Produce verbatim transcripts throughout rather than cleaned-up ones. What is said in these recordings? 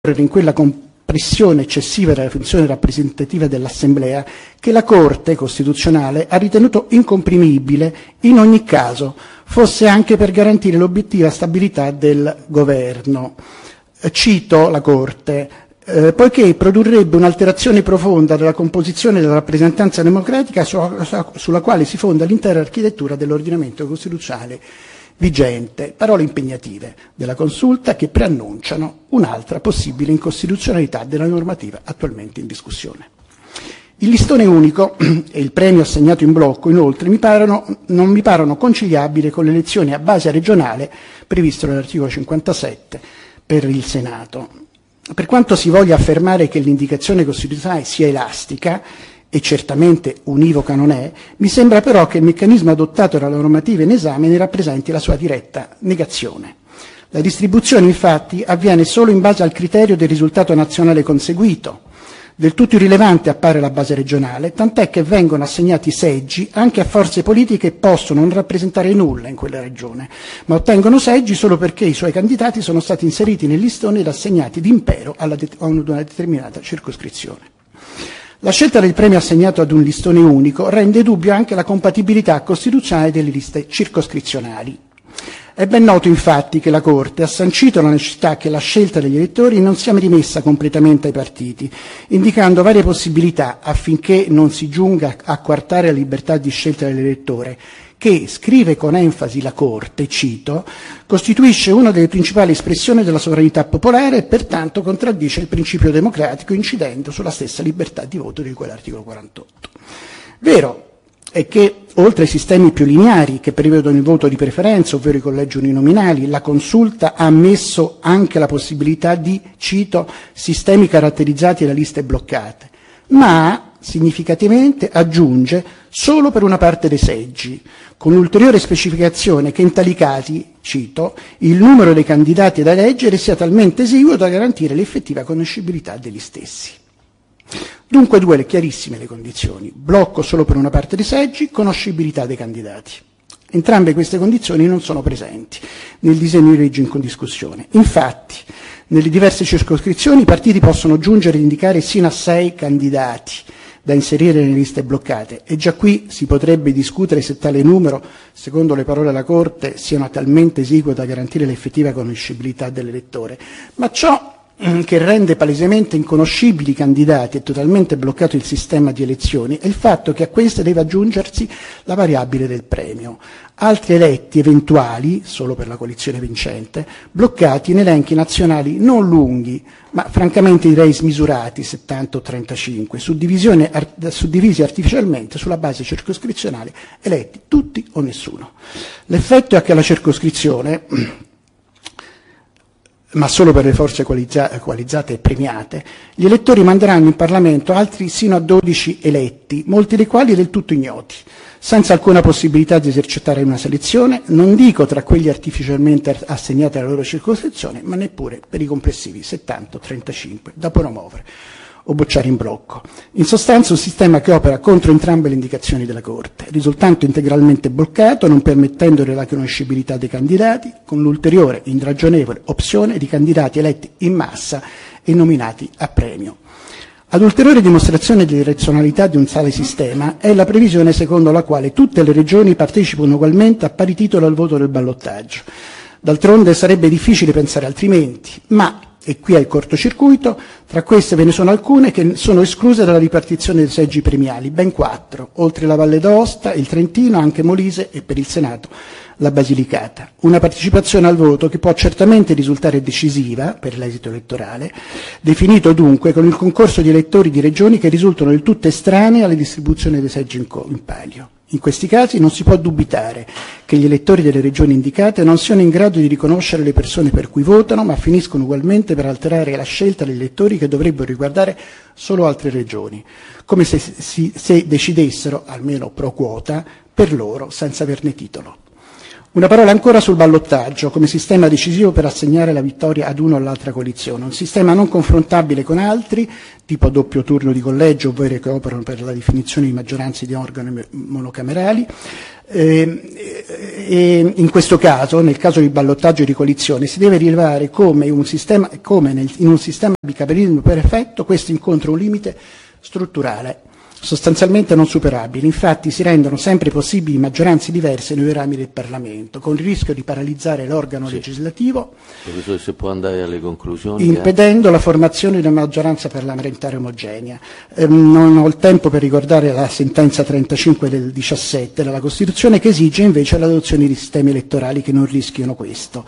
in quella compressione eccessiva della funzione rappresentativa dell'Assemblea che la Corte Costituzionale ha ritenuto incomprimibile in ogni caso, fosse anche per garantire l'obiettiva stabilità del governo. Cito la Corte, eh, poiché produrrebbe un'alterazione profonda della composizione della rappresentanza democratica su, sulla quale si fonda l'intera architettura dell'ordinamento costituzionale vigente. Parole impegnative della Consulta che preannunciano un'altra possibile incostituzionalità della normativa attualmente in discussione. Il listone unico e il premio assegnato in blocco, inoltre, mi parano, non mi parano conciliabili con le elezioni a base regionale previsto nell'articolo cinquantasette per il Senato. Per quanto si voglia affermare che l'indicazione costituzionale sia elastica, e certamente univoca non è, mi sembra però che il meccanismo adottato dalla normativa in esame ne rappresenti la sua diretta negazione. La distribuzione, infatti, avviene solo in base al criterio del risultato nazionale conseguito. Del tutto irrilevante appare la base regionale, tant'è che vengono assegnati seggi anche a forze politiche che possono non rappresentare nulla in quella regione, ma ottengono seggi solo perché i suoi candidati sono stati inseriti nel listone ed assegnati d'impero alla de- a una determinata circoscrizione. La scelta del premio assegnato ad un listone unico rende dubbio anche la compatibilità costituzionale delle liste circoscrizionali. È ben noto infatti che la Corte ha sancito la necessità che la scelta degli elettori non sia rimessa completamente ai partiti, indicando varie possibilità affinché non si giunga a coartare la libertà di scelta dell'elettore, che, scrive con enfasi la Corte, cito, costituisce una delle principali espressioni della sovranità popolare e pertanto contraddice il principio democratico incidendo sulla stessa libertà di voto di quell'articolo quarantotto. Vero è che, oltre ai sistemi più lineari che prevedono il voto di preferenza, ovvero i collegi uninominali, la Consulta ha ammesso anche la possibilità di, cito, sistemi caratterizzati da liste bloccate, ma significativamente aggiunge solo per una parte dei seggi, con l'ulteriore specificazione che in tali casi, cito, il numero dei candidati da eleggere sia talmente esiguo da garantire l'effettiva conoscibilità degli stessi. Dunque due chiarissime le condizioni, blocco solo per una parte dei seggi, conoscibilità dei candidati. Entrambe queste condizioni non sono presenti nel disegno di legge in discussione. Infatti, nelle diverse circoscrizioni i partiti possono giungere ad indicare sino a sei candidati da inserire nelle liste bloccate e già qui si potrebbe discutere se tale numero, secondo le parole della Corte, siano talmente esiguo da garantire l'effettiva conoscibilità dell'elettore. Ma ciò che rende palesemente inconoscibili i candidati e totalmente bloccato il sistema di elezioni è il fatto che a queste deve aggiungersi la variabile del premio. Altri eletti eventuali, solo per la coalizione vincente, bloccati in elenchi nazionali non lunghi, ma francamente direi smisurati, settanta o trentacinque, suddivisione, suddivisi artificialmente sulla base circoscrizionale, eletti tutti o nessuno. L'effetto è che la circoscrizione, ma solo per le forze coalizzate e premiate, gli elettori manderanno in Parlamento altri sino a dodici eletti, molti dei quali del tutto ignoti, senza alcuna possibilità di esercitare una selezione, non dico tra quelli artificialmente assegnati alla loro circoscrizione, ma neppure per i complessivi settanta o trentacinque da promuovere o bocciare in blocco. In sostanza un sistema che opera contro entrambe le indicazioni della Corte, risultando integralmente bloccato, non permettendone la conoscibilità dei candidati, con l'ulteriore irragionevole opzione di candidati eletti in massa e nominati a premio. Ad ulteriore dimostrazione di irrazionalità di un tale sistema è la previsione secondo la quale tutte le regioni partecipano ugualmente a pari titolo al voto del ballottaggio. D'altronde sarebbe difficile pensare altrimenti, ma e qui è il cortocircuito, tra queste ve ne sono alcune che sono escluse dalla ripartizione dei seggi premiali, ben quattro, oltre la Valle d'Aosta, il Trentino, anche Molise e per il Senato la Basilicata. Una partecipazione al voto che può certamente risultare decisiva per l'esito elettorale, definito dunque con il concorso di elettori di regioni che risultano del tutto estranei alla distribuzione dei seggi in, co- in palio. In questi casi non si può dubitare che gli elettori delle regioni indicate non siano in grado di riconoscere le persone per cui votano, ma finiscono ugualmente per alterare la scelta degli elettori che dovrebbero riguardare solo altre regioni, come se, si, se decidessero, almeno pro quota, per loro senza averne titolo. Una parola ancora sul ballottaggio come sistema decisivo per assegnare la vittoria ad una o all'altra coalizione, un sistema non confrontabile con altri, tipo doppio turno di collegio, ovvero che operano per la definizione di maggioranze di organi monocamerali. Eh, e in questo caso, nel caso di ballottaggio di coalizione, si deve rilevare come, un sistema, come nel, in un sistema di bicameralismo perfetto questo incontra un limite strutturale sostanzialmente non superabili. Infatti si rendono sempre possibili maggioranze diverse nei due rami del Parlamento, con il rischio di paralizzare l'organo sì. legislativo, professore, se può andare alle conclusioni, impedendo eh. la formazione di una maggioranza parlamentare omogenea. Eh, non ho il tempo per ricordare la sentenza trentacinque del diciassette della Costituzione, che esige invece l'adozione di sistemi elettorali che non rischiano questo.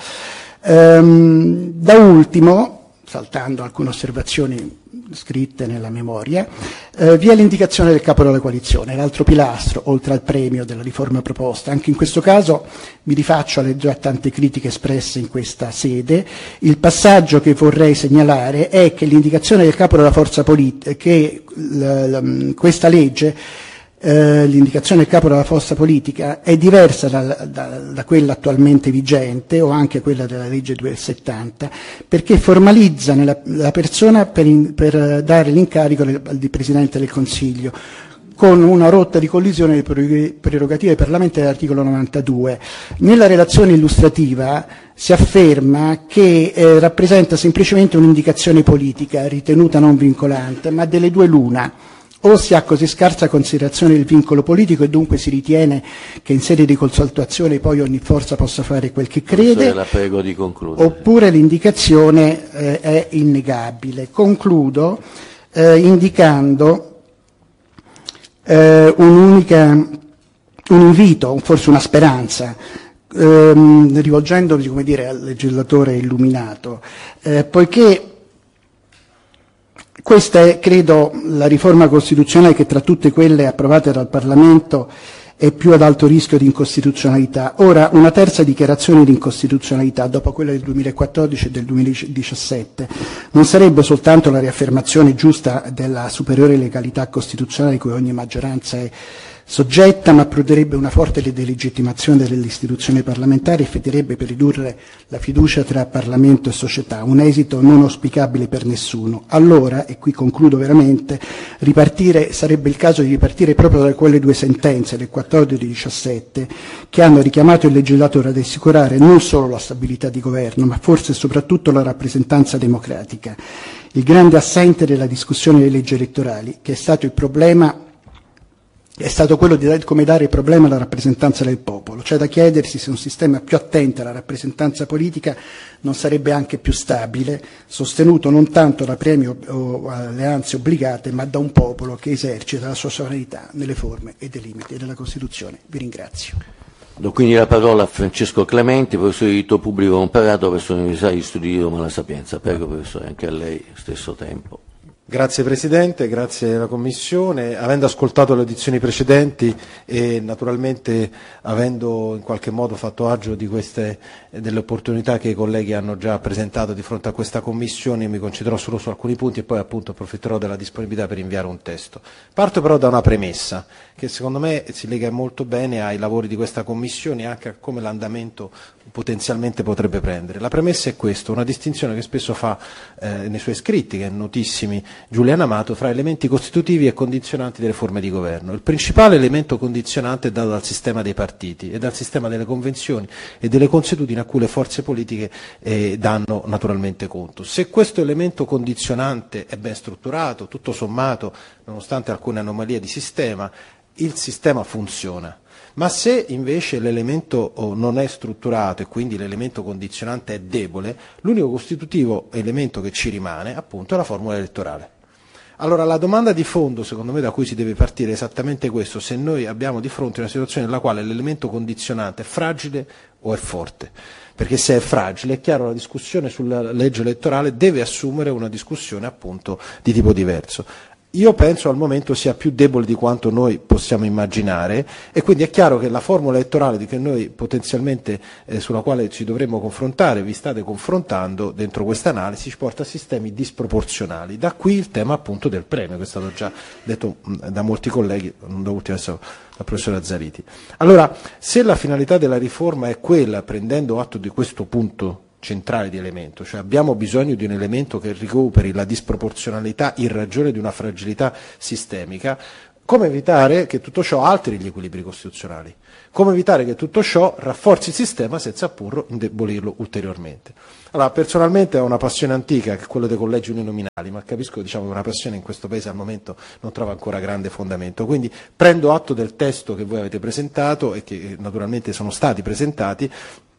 Ehm, da ultimo, saltando alcune osservazioni scritte nella memoria, eh, vi è l'indicazione del capo della coalizione, l'altro pilastro, oltre al premio della riforma proposta. Anche in questo caso mi rifaccio alle già tante critiche espresse in questa sede. Il passaggio che vorrei segnalare è che l'indicazione del capo della forza politica, che l- l- questa legge, Uh, l'indicazione del capo della forza politica è diversa da, da, da quella attualmente vigente o anche quella della legge duecentosettanta, perché formalizza nella, la persona per, in, per dare l'incarico del, del Presidente del Consiglio, con una rotta di collisione delle prerogative parlamentari dell'articolo novantadue. Nella relazione illustrativa si afferma che eh, rappresenta semplicemente un'indicazione politica ritenuta non vincolante, ma delle due l'una. O si ha così scarsa considerazione del vincolo politico e dunque si ritiene che in sede di consultazione poi ogni forza possa fare quel che crede, la prego di concludere. Oppure l'indicazione eh, è innegabile. Concludo eh, indicando eh, un'unica, un invito, forse una speranza, ehm, rivolgendomi, come dire, al legislatore illuminato, eh, poiché questa è, credo, la riforma costituzionale che tra tutte quelle approvate dal Parlamento è più ad alto rischio di incostituzionalità. Ora, una terza dichiarazione di incostituzionalità, dopo quella del duemilaquattordici e del duemiladiciassette, non sarebbe soltanto la riaffermazione giusta della superiore legalità costituzionale cui ogni maggioranza è soggetta, ma produrrebbe una forte delegittimazione dell'istituzione parlamentare e finirebbe per ridurre la fiducia tra Parlamento e società, un esito non auspicabile per nessuno. Allora, e qui concludo veramente, ripartire, sarebbe il caso di ripartire proprio da quelle due sentenze del quattordici e del diciassette che hanno richiamato il legislatore ad assicurare non solo la stabilità di governo, ma forse e soprattutto la rappresentanza democratica. Il grande assente della discussione delle leggi elettorali, che è stato il problema è stato quello di come dare il problema alla rappresentanza del popolo. C'è da chiedersi se un sistema più attento alla rappresentanza politica non sarebbe anche più stabile, sostenuto non tanto da premi o alleanze obbligate, ma da un popolo che esercita la sua sovranità nelle forme e dei limiti della Costituzione. Vi ringrazio. Do quindi la parola a Francesco Clementi, professore di diritto pubblico comparato presso l'Università di Studi di Roma La Sapienza. Prego, professore, anche a lei stesso tempo. Grazie Presidente, grazie alla Commissione. Avendo ascoltato le audizioni precedenti e naturalmente avendo in qualche modo fatto agio di queste, delle opportunità che i colleghi hanno già presentato di fronte a questa Commissione, mi concentrerò solo su alcuni punti e poi appunto approfitterò della disponibilità per inviare un testo. Parto però da una premessa che secondo me si lega molto bene ai lavori di questa Commissione e anche a come l'andamento potenzialmente potrebbe prendere. La premessa è questa, una distinzione che spesso fa eh, nei suoi scritti, che è notissimi, Giuliano Amato, fra elementi costitutivi e condizionanti delle forme di governo. Il principale elemento condizionante è dato dal sistema dei partiti e dal sistema delle convenzioni e delle consuetudini a cui le forze politiche eh, danno naturalmente conto. Se questo elemento condizionante è ben strutturato, tutto sommato, nonostante alcune anomalie di sistema, il sistema funziona. Ma se invece l'elemento non è strutturato e quindi l'elemento condizionante è debole, l'unico costitutivo elemento che ci rimane appunto è la formula elettorale. Allora la domanda di fondo secondo me da cui si deve partire è esattamente questo: se noi abbiamo di fronte una situazione nella quale l'elemento condizionante è fragile o è forte. Perché se è fragile è chiaro la discussione sulla legge elettorale deve assumere una discussione appunto di tipo diverso. io penso al momento sia più debole di quanto noi possiamo immaginare, e quindi è chiaro che la formula elettorale di che noi potenzialmente eh, sulla quale ci dovremmo confrontare, vi state confrontando dentro questa analisi, ci porta a sistemi disproporzionali. Da qui il tema appunto del premio, che è stato già detto mh, da molti colleghi, non da ultimo adesso dal professore Azzariti. Allora, se la finalità della riforma è quella, prendendo atto di questo punto centrale di elemento, cioè abbiamo bisogno di un elemento che recuperi la disproporzionalità in ragione di una fragilità sistemica, come evitare che tutto ciò alteri gli equilibri costituzionali? Come evitare che tutto ciò rafforzi il sistema senza appunto indebolirlo ulteriormente? Allora, personalmente ho una passione antica, che è quella dei collegi uninominali, ma capisco, diciamo, che una passione in questo Paese al momento non trova ancora grande fondamento. Quindi prendo atto del testo che voi avete presentato e che naturalmente sono stati presentati,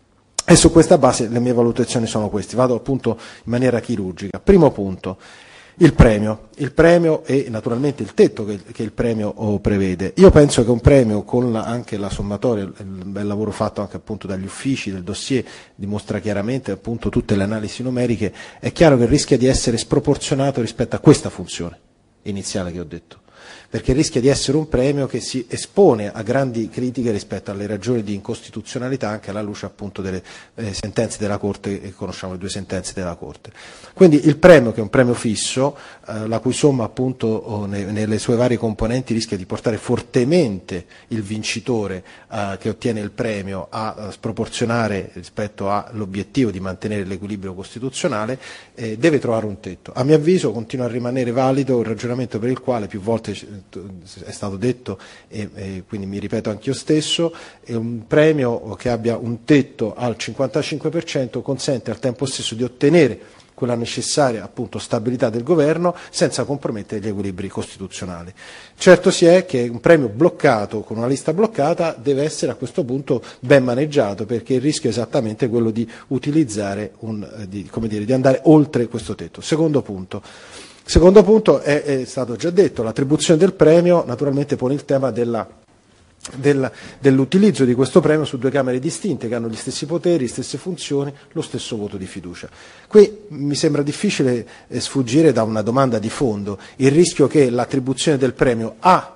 e su questa base le mie valutazioni sono queste. Vado appunto in maniera chirurgica. Primo punto, il premio. Il premio e naturalmente il tetto che, che il premio oh, prevede. Io penso che un premio, con la, anche la sommatoria, il, il bel lavoro fatto anche appunto dagli uffici del dossier, dimostra chiaramente appunto tutte le analisi numeriche, è chiaro che rischia di essere sproporzionato rispetto a questa funzione iniziale che ho detto, perché rischia di essere un premio che si espone a grandi critiche rispetto alle ragioni di incostituzionalità, anche alla luce appunto delle eh, sentenze della Corte, e conosciamo le due sentenze della Corte. Quindi il premio, che è un premio fisso, eh, la cui somma appunto oh, ne, nelle sue varie componenti rischia di portare fortemente il vincitore eh, che ottiene il premio a, a sproporzionare rispetto all'obiettivo di mantenere l'equilibrio costituzionale, eh, deve trovare un tetto. A mio avviso continua a rimanere valido il ragionamento per il quale più volte è stato detto, e, e quindi mi ripeto anch'io stesso, è un premio che abbia un tetto al cinquantacinque per cento consente al tempo stesso di ottenere quella necessaria appunto stabilità del governo senza compromettere gli equilibri costituzionali. Certo si è che un premio bloccato, con una lista bloccata, deve essere a questo punto ben maneggiato, perché il rischio è esattamente quello di utilizzare un, di, come dire, di andare oltre questo tetto. Secondo punto. Secondo punto, è, è stato già detto, l'attribuzione del premio naturalmente pone il tema della, del, dell'utilizzo di questo premio su due Camere distinte che hanno gli stessi poteri, le stesse funzioni, lo stesso voto di fiducia. Qui mi sembra difficile eh, sfuggire da una domanda di fondo, il rischio che l'attribuzione del premio A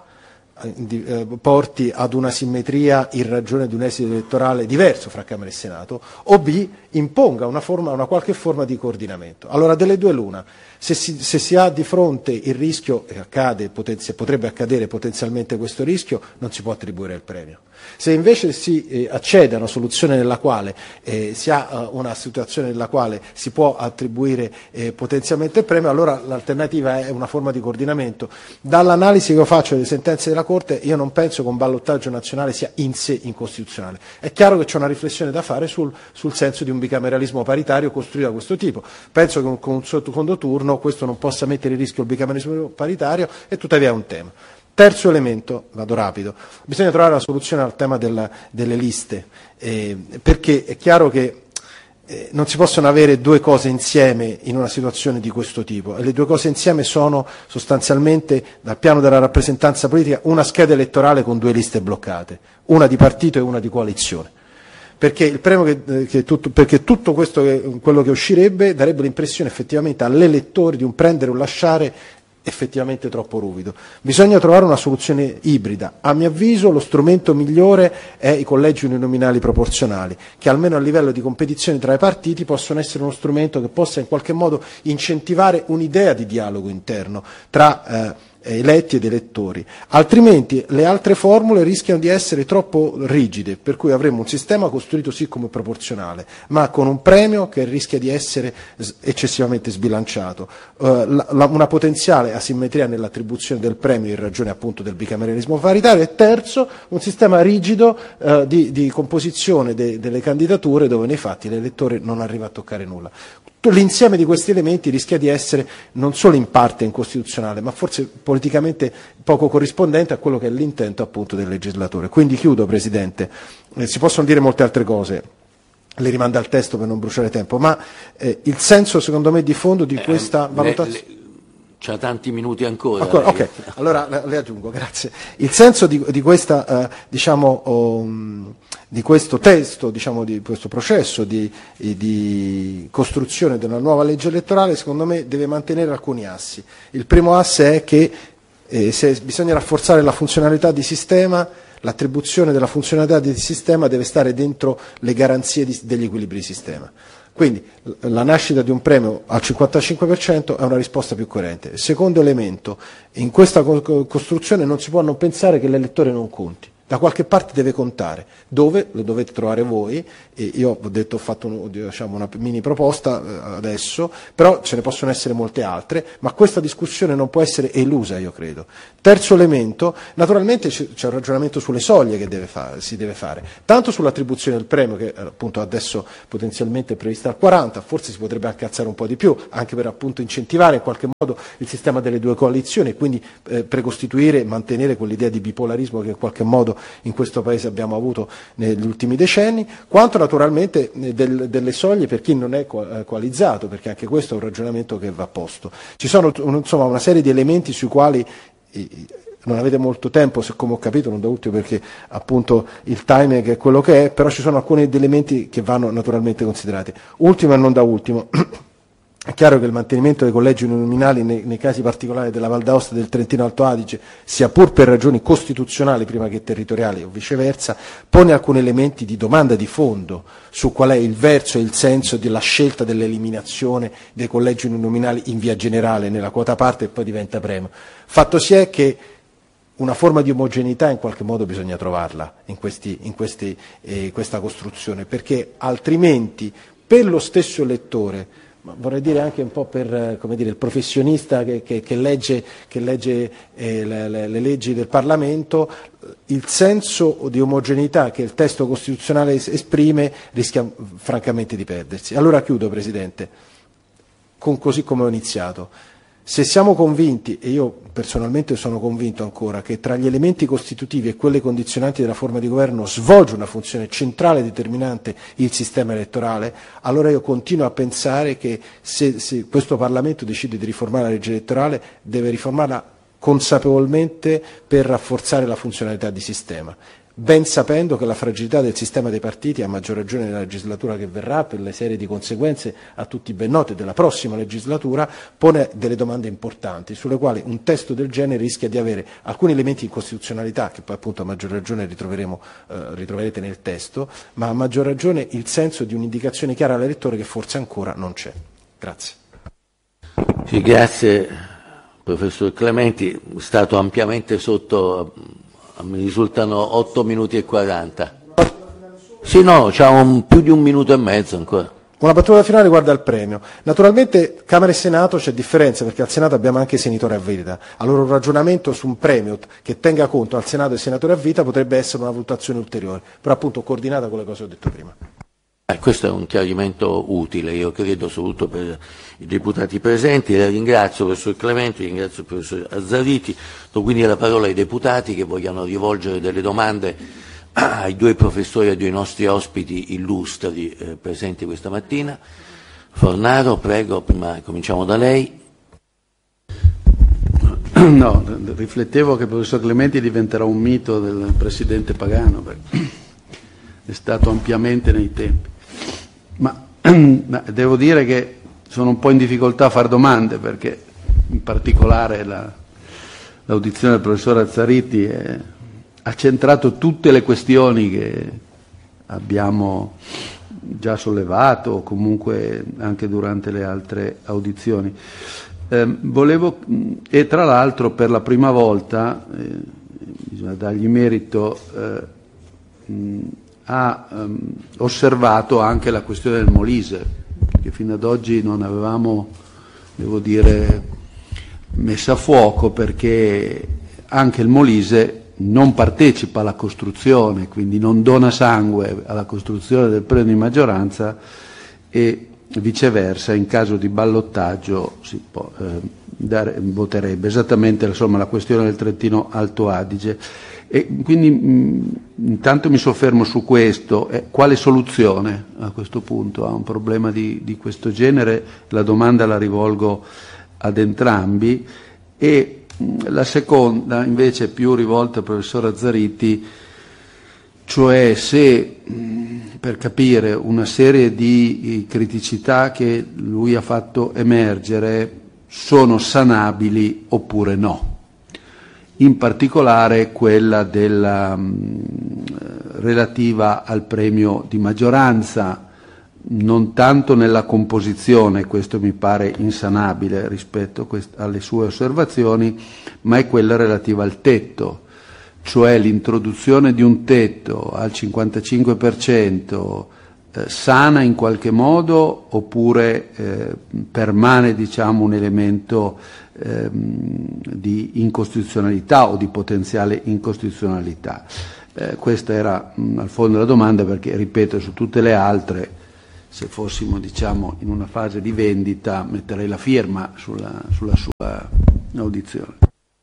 eh, porti ad una simmetria in ragione di un esito elettorale diverso fra Camera e Senato, o B imponga una, forma, una qualche forma di coordinamento. Allora, delle due l'una. Se si, se si ha di fronte il rischio, e accade, potenzi, potrebbe accadere potenzialmente questo rischio, non si può attribuire il premio. Se invece si eh, accede a una soluzione nella quale eh, si ha uh, una situazione nella quale si può attribuire eh, potenzialmente il premio, allora l'alternativa è una forma di coordinamento. Dall'analisi che io faccio delle sentenze della Corte, io non penso che un ballottaggio nazionale sia in sé incostituzionale. È chiaro che c'è una riflessione da fare sul, sul senso di un bicameralismo paritario costruito da questo tipo. Penso che con un secondo turno questo non possa mettere in rischio il bicameralismo paritario, e tuttavia è un tema. Terzo elemento, vado rapido, bisogna trovare la soluzione al tema della, delle liste, eh, perché è chiaro che eh, non si possono avere due cose insieme in una situazione di questo tipo, e le due cose insieme sono sostanzialmente, dal piano della rappresentanza politica, una scheda elettorale con due liste bloccate, una di partito e una di coalizione. Perché il premio che, che tutto, perché tutto questo che, quello che uscirebbe darebbe l'impressione effettivamente all'elettore di un prendere o lasciare effettivamente troppo ruvido. Bisogna trovare una soluzione ibrida. A mio avviso lo strumento migliore è i collegi uninominali proporzionali, che almeno a livello di competizione tra i partiti possono essere uno strumento che possa in qualche modo incentivare un'idea di dialogo interno tra eh, eletti ed elettori, altrimenti le altre formule rischiano di essere troppo rigide, per cui avremo un sistema costruito sì come proporzionale, ma con un premio che rischia di essere eccessivamente sbilanciato, uh, la, la, una potenziale asimmetria nell'attribuzione del premio in ragione appunto del bicameralismo paritario, e terzo, un sistema rigido uh, di, di composizione de, delle candidature dove nei fatti l'elettore non arriva a toccare nulla. L'insieme di questi elementi rischia di essere non solo in parte incostituzionale, ma forse politicamente poco corrispondente a quello che è l'intento appunto del legislatore. Quindi chiudo, Presidente, eh, si possono dire molte altre cose, le rimando al testo per non bruciare tempo, ma eh, il senso secondo me di fondo di questa eh, valutazione... C'ha tanti minuti ancora. ancora ok, allora le aggiungo, grazie. Il senso di, di questa, eh, diciamo, um, di questo testo, diciamo, di questo processo di, di costruzione della nuova legge elettorale, secondo me, deve mantenere alcuni assi. Il primo asse è che eh, se bisogna rafforzare la funzionalità di sistema, l'attribuzione della funzionalità di sistema deve stare dentro le garanzie di, degli equilibri di sistema. Quindi la nascita di un premio al cinquantacinque per cento è una risposta più coerente. Il secondo elemento, in questa costruzione non si può non pensare che l'elettore non conti. Da qualche parte deve contare. Dove? Lo dovete trovare voi. E io ho detto, ho fatto un, diciamo, una mini proposta eh, adesso, però ce ne possono essere molte altre, ma questa discussione non può essere elusa, io credo. Terzo elemento, naturalmente c'è un ragionamento sulle soglie che deve fare, si deve fare, tanto sull'attribuzione del premio, che appunto adesso potenzialmente è prevista al quaranta, forse si potrebbe anche alzare un po' di più, anche per appunto incentivare in qualche modo il sistema delle due coalizioni e quindi eh, precostituire e mantenere quell'idea di bipolarismo che in qualche modo in questo Paese abbiamo avuto negli ultimi decenni, quanto naturalmente del, delle soglie per chi non è coalizzato, perché anche questo è un ragionamento che va posto. Ci sono insomma una serie di elementi sui quali non avete molto tempo, se come ho capito, non da ultimo perché appunto il timing è quello che è, però ci sono alcuni elementi che vanno naturalmente considerati. Ultimo e non da ultimo, è chiaro che il mantenimento dei collegi uninominali nei, nei casi particolari della Val d'Aosta e del Trentino Alto Adige, sia pur per ragioni costituzionali prima che territoriali o viceversa, pone alcuni elementi di domanda di fondo su qual è il verso e il senso della scelta dell'eliminazione dei collegi uninominali in via generale nella quota parte e poi diventa premio. Fatto si è che una forma di omogeneità in qualche modo bisogna trovarla in, questi, in questi, eh, questa costruzione, perché altrimenti per lo stesso elettore, ma vorrei dire anche un po' per come dire, il professionista che, che, che legge, che legge eh, le, le, le leggi del Parlamento, il senso di omogeneità che il testo costituzionale esprime rischia francamente di perdersi. Allora chiudo, Presidente, con così come ho iniziato. Se siamo convinti, e io personalmente sono convinto ancora, che tra gli elementi costitutivi e quelle condizionanti della forma di governo svolge una funzione centrale e determinante il sistema elettorale, allora io continuo a pensare che se, se questo Parlamento decide di riformare la legge elettorale deve riformarla consapevolmente per rafforzare la funzionalità di sistema, ben sapendo che la fragilità del sistema dei partiti, a maggior ragione nella legislatura che verrà, per le serie di conseguenze a tutti ben note della prossima legislatura, pone delle domande importanti, sulle quali un testo del genere rischia di avere alcuni elementi di incostituzionalità, che poi appunto a maggior ragione ritroveremo, eh, ritroverete nel testo, ma a maggior ragione il senso di un'indicazione chiara all'elettore che forse ancora non c'è. Grazie. Sì, grazie professor Clementi, è stato ampiamente sotto... Mi risultano otto minuti e quaranta. Sì, no, c'ha un, più di un minuto e mezzo ancora. Una battuta finale riguarda il premio. Naturalmente Camera e Senato c'è differenza, perché al Senato abbiamo anche senatori a vita. Allora un ragionamento su un premio che tenga conto al Senato e ai senatori a vita potrebbe essere una valutazione ulteriore, però appunto coordinata con le cose che ho detto prima. Eh, questo è un chiarimento utile, io credo, soprattutto per i deputati presenti. La ringrazio, professor Clementi, ringrazio il professor Azzariti. Do quindi la parola ai deputati che vogliano rivolgere delle domande ai due professori e ai due nostri ospiti illustri eh, presenti questa mattina. Fornaro, prego, prima cominciamo da lei. No, riflettevo che il professor Clementi diventerà un mito del presidente Pagano, perché è stato ampiamente nei tempi. Ma, ma devo dire che sono un po' in difficoltà a fare domande, perché in particolare la, l'audizione del professor Azzariti è, ha centrato tutte le questioni che abbiamo già sollevato, o comunque anche durante le altre audizioni. Eh, volevo, e tra l'altro per la prima volta, eh, bisogna dargli merito, eh, mh, ha um, osservato anche la questione del Molise, che fino ad oggi non avevamo, devo dire, messa a fuoco, perché anche il Molise non partecipa alla costruzione, quindi non dona sangue alla costruzione del premio di maggioranza, e viceversa in caso di ballottaggio si può, eh, dare, voterebbe. Esattamente, insomma, la questione del Trentino Alto Adige. E quindi mh, intanto mi soffermo su questo. Eh, quale soluzione a questo punto a un problema di, di questo genere? La domanda la rivolgo ad entrambi, e la seconda invece è più rivolta al professor Azzariti, cioè se, per capire una serie di criticità che lui ha fatto emergere sono sanabili oppure no. In particolare quella della, mh, relativa al premio di maggioranza, non tanto nella composizione, questo mi pare insanabile rispetto a quest- alle sue osservazioni, ma è quella relativa al tetto, cioè l'introduzione di un tetto al cinquantacinque per cento eh, sana in qualche modo oppure eh, permane, diciamo, un elemento ehm, di incostituzionalità o di potenziale incostituzionalità. Eh, questa era mh, al fondo la domanda, perché, ripeto, su tutte le altre, se fossimo, diciamo, in una fase di vendita, metterei la firma sulla, sulla sua audizione.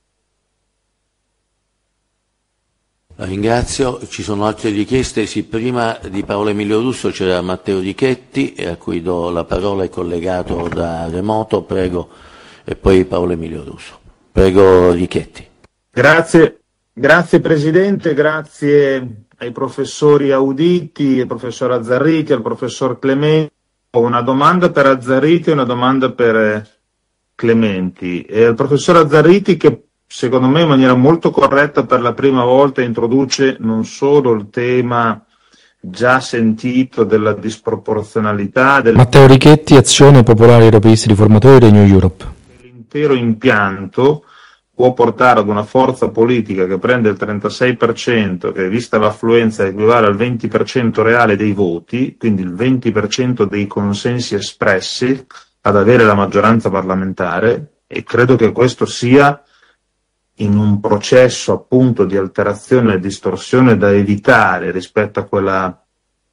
La ringrazio. Ci sono altre richieste? Sì, prima di Paolo Emilio Russo c'era Matteo Richetti, a cui do la parola, è collegato da remoto, prego, e poi Paolo Emilio Russo. Prego Richetti. Grazie, grazie Presidente, grazie ai professori auditi, al professor Azzariti, al professor Clementi. Ho una domanda per Azzariti e una domanda per Clementi. E al professor Azzariti, che secondo me in maniera molto corretta per la prima volta introduce non solo il tema già sentito della disproporzionalità del... Matteo Richetti, Azione Popolare Europeisti Riformatori, Renew Europe. L'intero impianto può portare ad una forza politica che prende il trentasei per cento, che vista l'affluenza equivale al venti per cento reale dei voti, quindi il venti per cento dei consensi espressi, ad avere la maggioranza parlamentare, e credo che questo sia, in un processo appunto di alterazione e distorsione da evitare rispetto a quella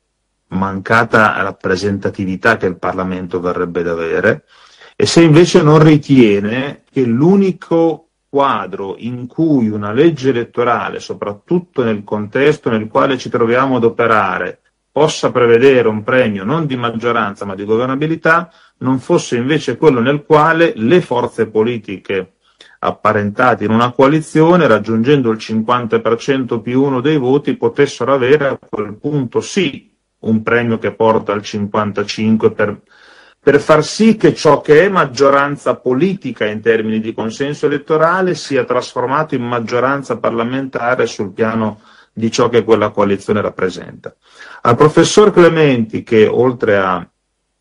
mancata rappresentatività che il Parlamento verrebbe ad avere, e se invece non ritiene che l'unico quadro in cui una legge elettorale, soprattutto nel contesto nel quale ci troviamo ad operare, possa prevedere un premio non di maggioranza ma di governabilità, non fosse invece quello nel quale le forze politiche apparentate in una coalizione, raggiungendo il cinquanta per cento più uno dei voti, potessero avere a quel punto sì un premio che porta al cinquantacinque per cento, per far sì che ciò che è maggioranza politica in termini di consenso elettorale sia trasformato in maggioranza parlamentare sul piano di ciò che quella coalizione rappresenta. Al professor Clementi, che oltre a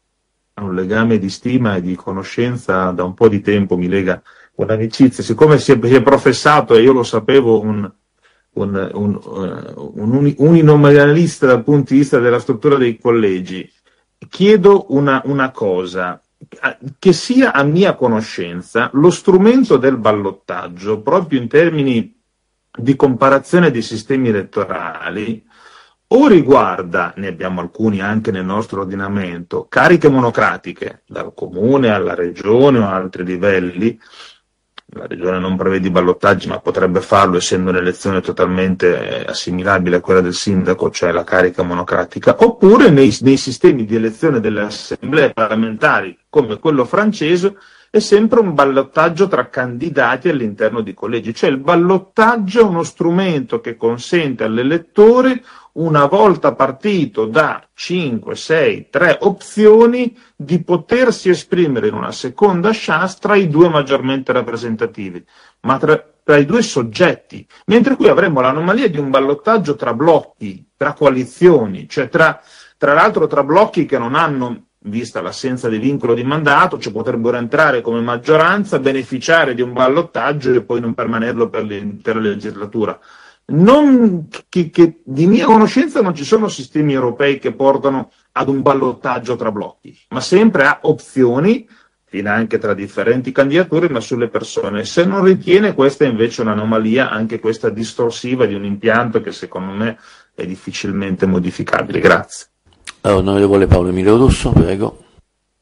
un legame di stima e di conoscenza da un po' di tempo mi lega un'amicizia, siccome si è, si è professato, e io lo sapevo, un, un, un, un uninominalista dal punto di vista della struttura dei collegi, chiedo una, una cosa, che sia a mia conoscenza lo strumento del ballottaggio, proprio in termini di comparazione di sistemi elettorali, o riguarda, ne abbiamo alcuni anche nel nostro ordinamento, cariche monocratiche, dal comune alla regione o a altri livelli. La regione non prevede i ballottaggi, ma potrebbe farlo essendo un'elezione totalmente assimilabile a quella del sindaco, cioè la carica monocratica, oppure nei, nei sistemi di elezione delle assemblee parlamentari, come quello francese, è sempre un ballottaggio tra candidati all'interno di collegi. Cioè il ballottaggio è uno strumento che consente all'elettore, una volta partito da cinque, sei, tre opzioni, di potersi esprimere in una seconda chance tra i due maggiormente rappresentativi, ma tra, tra i due soggetti, mentre qui avremo l'anomalia di un ballottaggio tra blocchi, tra coalizioni, cioè tra, tra l'altro tra blocchi che non hanno, vista l'assenza di vincolo di mandato, cioè potrebbero entrare come maggioranza, beneficiare di un ballottaggio e poi non permanerlo per l'intera legislatura. Non, che, che di mia conoscenza non ci sono sistemi europei che portano ad un ballottaggio tra blocchi, ma sempre a opzioni, finanche tra differenti candidature, ma sulle persone. Se non ritiene questa invece un'anomalia, anche questa distorsiva di un impianto che secondo me è difficilmente modificabile. Grazie. Onorevole Paolo Emilio Russo, prego.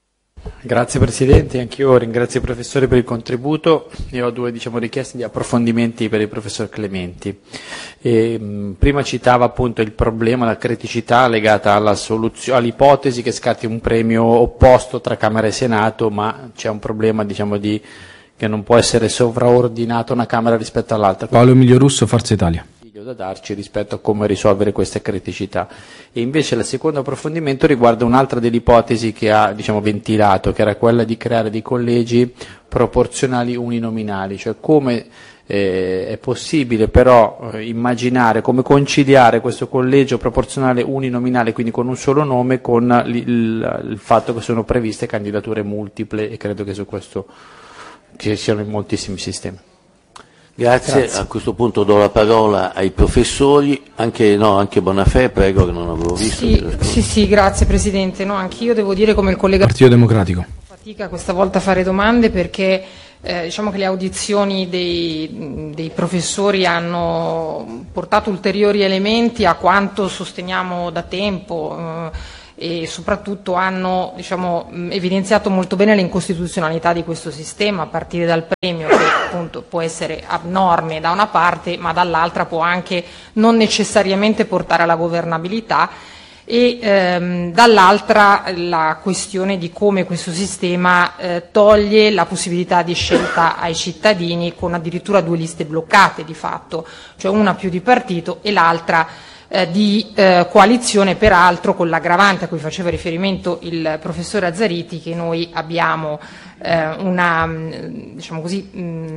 Grazie Presidente, anch'io ringrazio il professore per il contributo e ho due diciamo, richieste di approfondimenti per il professor Clementi. E, mh, prima citava appunto il problema, la criticità legata alla soluzio- all'ipotesi che scatti un premio opposto tra Camera e Senato, ma c'è un problema diciamo, di, che non può essere sovraordinato una Camera rispetto all'altra. Paolo Emilio Russo, Forza Italia. Da darci rispetto a come risolvere queste criticità. E invece il secondo approfondimento riguarda un'altra delle ipotesi che ha diciamo, ventilato, che era quella di creare dei collegi proporzionali uninominali, cioè come eh, è possibile però eh, immaginare come conciliare questo collegio proporzionale uninominale, quindi con un solo nome, con il, il, il fatto che sono previste candidature multiple, e credo che su questo ci siano in moltissimi sistemi. Grazie. Grazie. A questo punto do la parola ai professori, anche, no, anche Bonafè, prego, che non avevo visto. Sì, sì, sì, grazie Presidente. No, anch'io devo dire come il collega Partito Democratico. fatica questa volta a fare domande perché eh, diciamo che le audizioni dei, dei professori hanno portato ulteriori elementi a quanto sosteniamo da tempo. Eh, e soprattutto hanno diciamo, evidenziato molto bene l'incostituzionalità di questo sistema, a partire dal premio che appunto può essere abnorme da una parte, ma dall'altra può anche non necessariamente portare alla governabilità, e ehm, dall'altra la questione di come questo sistema eh, toglie la possibilità di scelta ai cittadini, con addirittura due liste bloccate di fatto, cioè una più di partito e l'altra Eh, di eh, coalizione, peraltro con l'aggravante a cui faceva riferimento il professore Azzariti, che noi abbiamo eh, una diciamo così,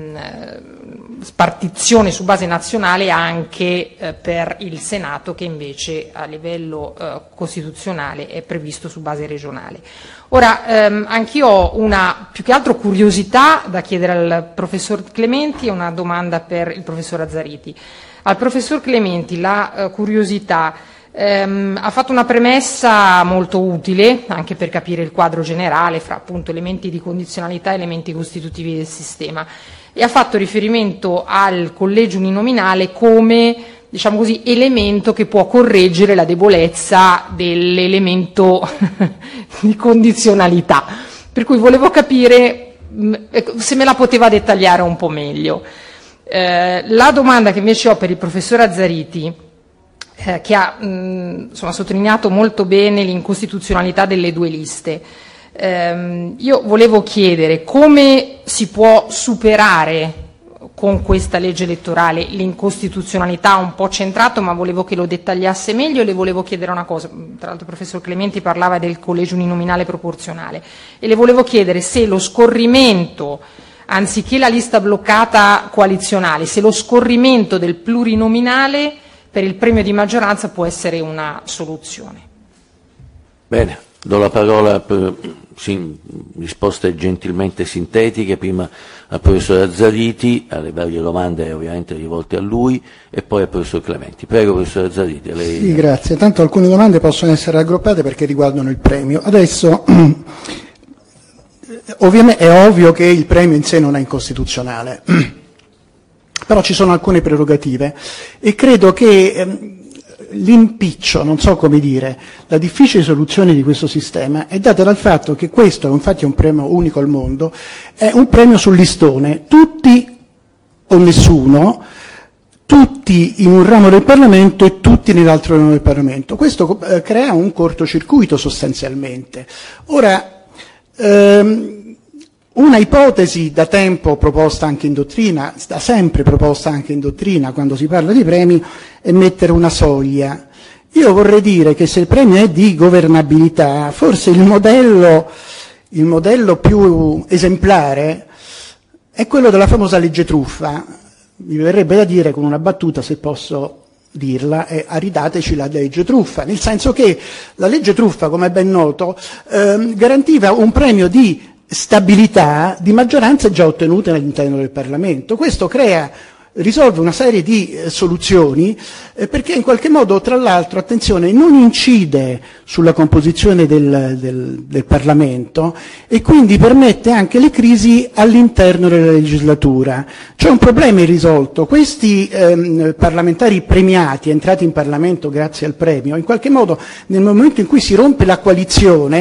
mh, spartizione su base nazionale anche eh, per il Senato, che invece a livello eh, costituzionale è previsto su base regionale. Ora, ehm, anch'io ho una più che altro curiosità da chiedere al professor Clementi e una domanda per il professor Azzariti. Al professor Clementi la eh, curiosità ehm, ha fatto una premessa molto utile anche per capire il quadro generale fra appunto elementi di condizionalità e elementi costitutivi del sistema, e ha fatto riferimento al collegio uninominale come diciamo così, elemento che può correggere la debolezza dell'elemento di condizionalità, per cui volevo capire mh, se me la poteva dettagliare un po' meglio. Eh, la domanda che invece ho per il professor Azzariti, eh, che ha mh, insomma, sottolineato molto bene l'incostituzionalità delle due liste, eh, io volevo chiedere come si può superare con questa legge elettorale l'incostituzionalità, un po' centrato, ma volevo che lo dettagliasse meglio, e le volevo chiedere una cosa. Tra l'altro il professor Clementi parlava del collegio uninominale proporzionale, e le volevo chiedere se lo scorrimento, anziché la lista bloccata coalizionale, se lo scorrimento del plurinominale per il premio di maggioranza può essere una soluzione. Bene, do la parola per sì, risposte gentilmente sintetiche, prima al professor Azzariti, alle varie domande ovviamente rivolte a lui, e poi al professor Clementi. Prego professor Azzariti. Lei... Sì, grazie. Tanto alcune domande possono essere raggruppate perché riguardano il premio. Adesso... Ovviamente è ovvio che il premio in sé non è incostituzionale, però ci sono alcune prerogative e credo che ehm, l'impiccio, non so come dire, la difficile soluzione di questo sistema è data dal fatto che questo, infatti è un premio unico al mondo, è un premio sul listone, tutti o nessuno, tutti in un ramo del Parlamento e tutti nell'altro ramo del Parlamento. Questo eh, crea un cortocircuito sostanzialmente. Ora, ehm, una ipotesi da tempo proposta anche in dottrina, da sempre proposta anche in dottrina quando si parla di premi, è mettere una soglia. Io vorrei dire che se il premio è di governabilità, forse il modello, il modello più esemplare è quello della famosa legge truffa. Mi verrebbe da dire con una battuta, se posso dirla, è aridateci la legge truffa, nel senso che la legge truffa, come è ben noto, ehm, garantiva un premio di stabilità di maggioranze già ottenute all'interno del Parlamento. Questo crea, risolve una serie di eh, soluzioni eh, perché in qualche modo, tra l'altro, attenzione, non incide sulla composizione del, del, del Parlamento e quindi permette anche le crisi all'interno della legislatura. C'è un problema irrisolto. Questi ehm, parlamentari premiati, entrati in Parlamento grazie al premio, in qualche modo nel momento in cui si rompe la coalizione,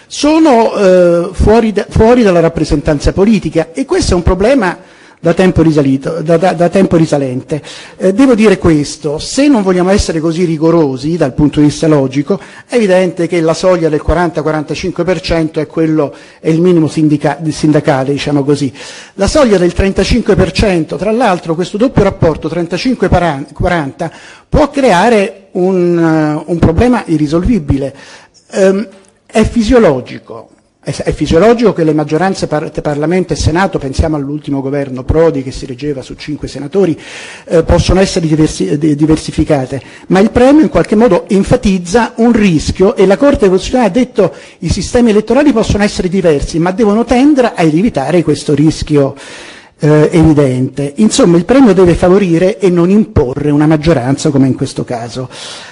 sono eh, fuori, da, fuori dalla rappresentanza politica, e questo è un problema da tempo risalito, da, da, da tempo risalente. Eh, devo dire questo: se non vogliamo essere così rigorosi dal punto di vista logico, è evidente che la soglia del quaranta quarantacinque per cento è quello, è il minimo sindica, sindacale, diciamo così. La soglia del trentacinque per cento, tra l'altro, questo doppio rapporto trentacinque quaranta può creare un, uh, un problema irrisolvibile. Um, è fisiologico. È fisiologico che le maggioranze par- Parlamento e Senato, pensiamo all'ultimo governo Prodi che si reggeva su cinque senatori, eh, possono essere diversi- diversificate, ma il premio in qualche modo enfatizza un rischio, e la Corte Costituzionale ha detto che i sistemi elettorali possono essere diversi, ma devono tendere a evitare questo rischio eh, evidente. Insomma, il premio deve favorire e non imporre una maggioranza come in questo caso.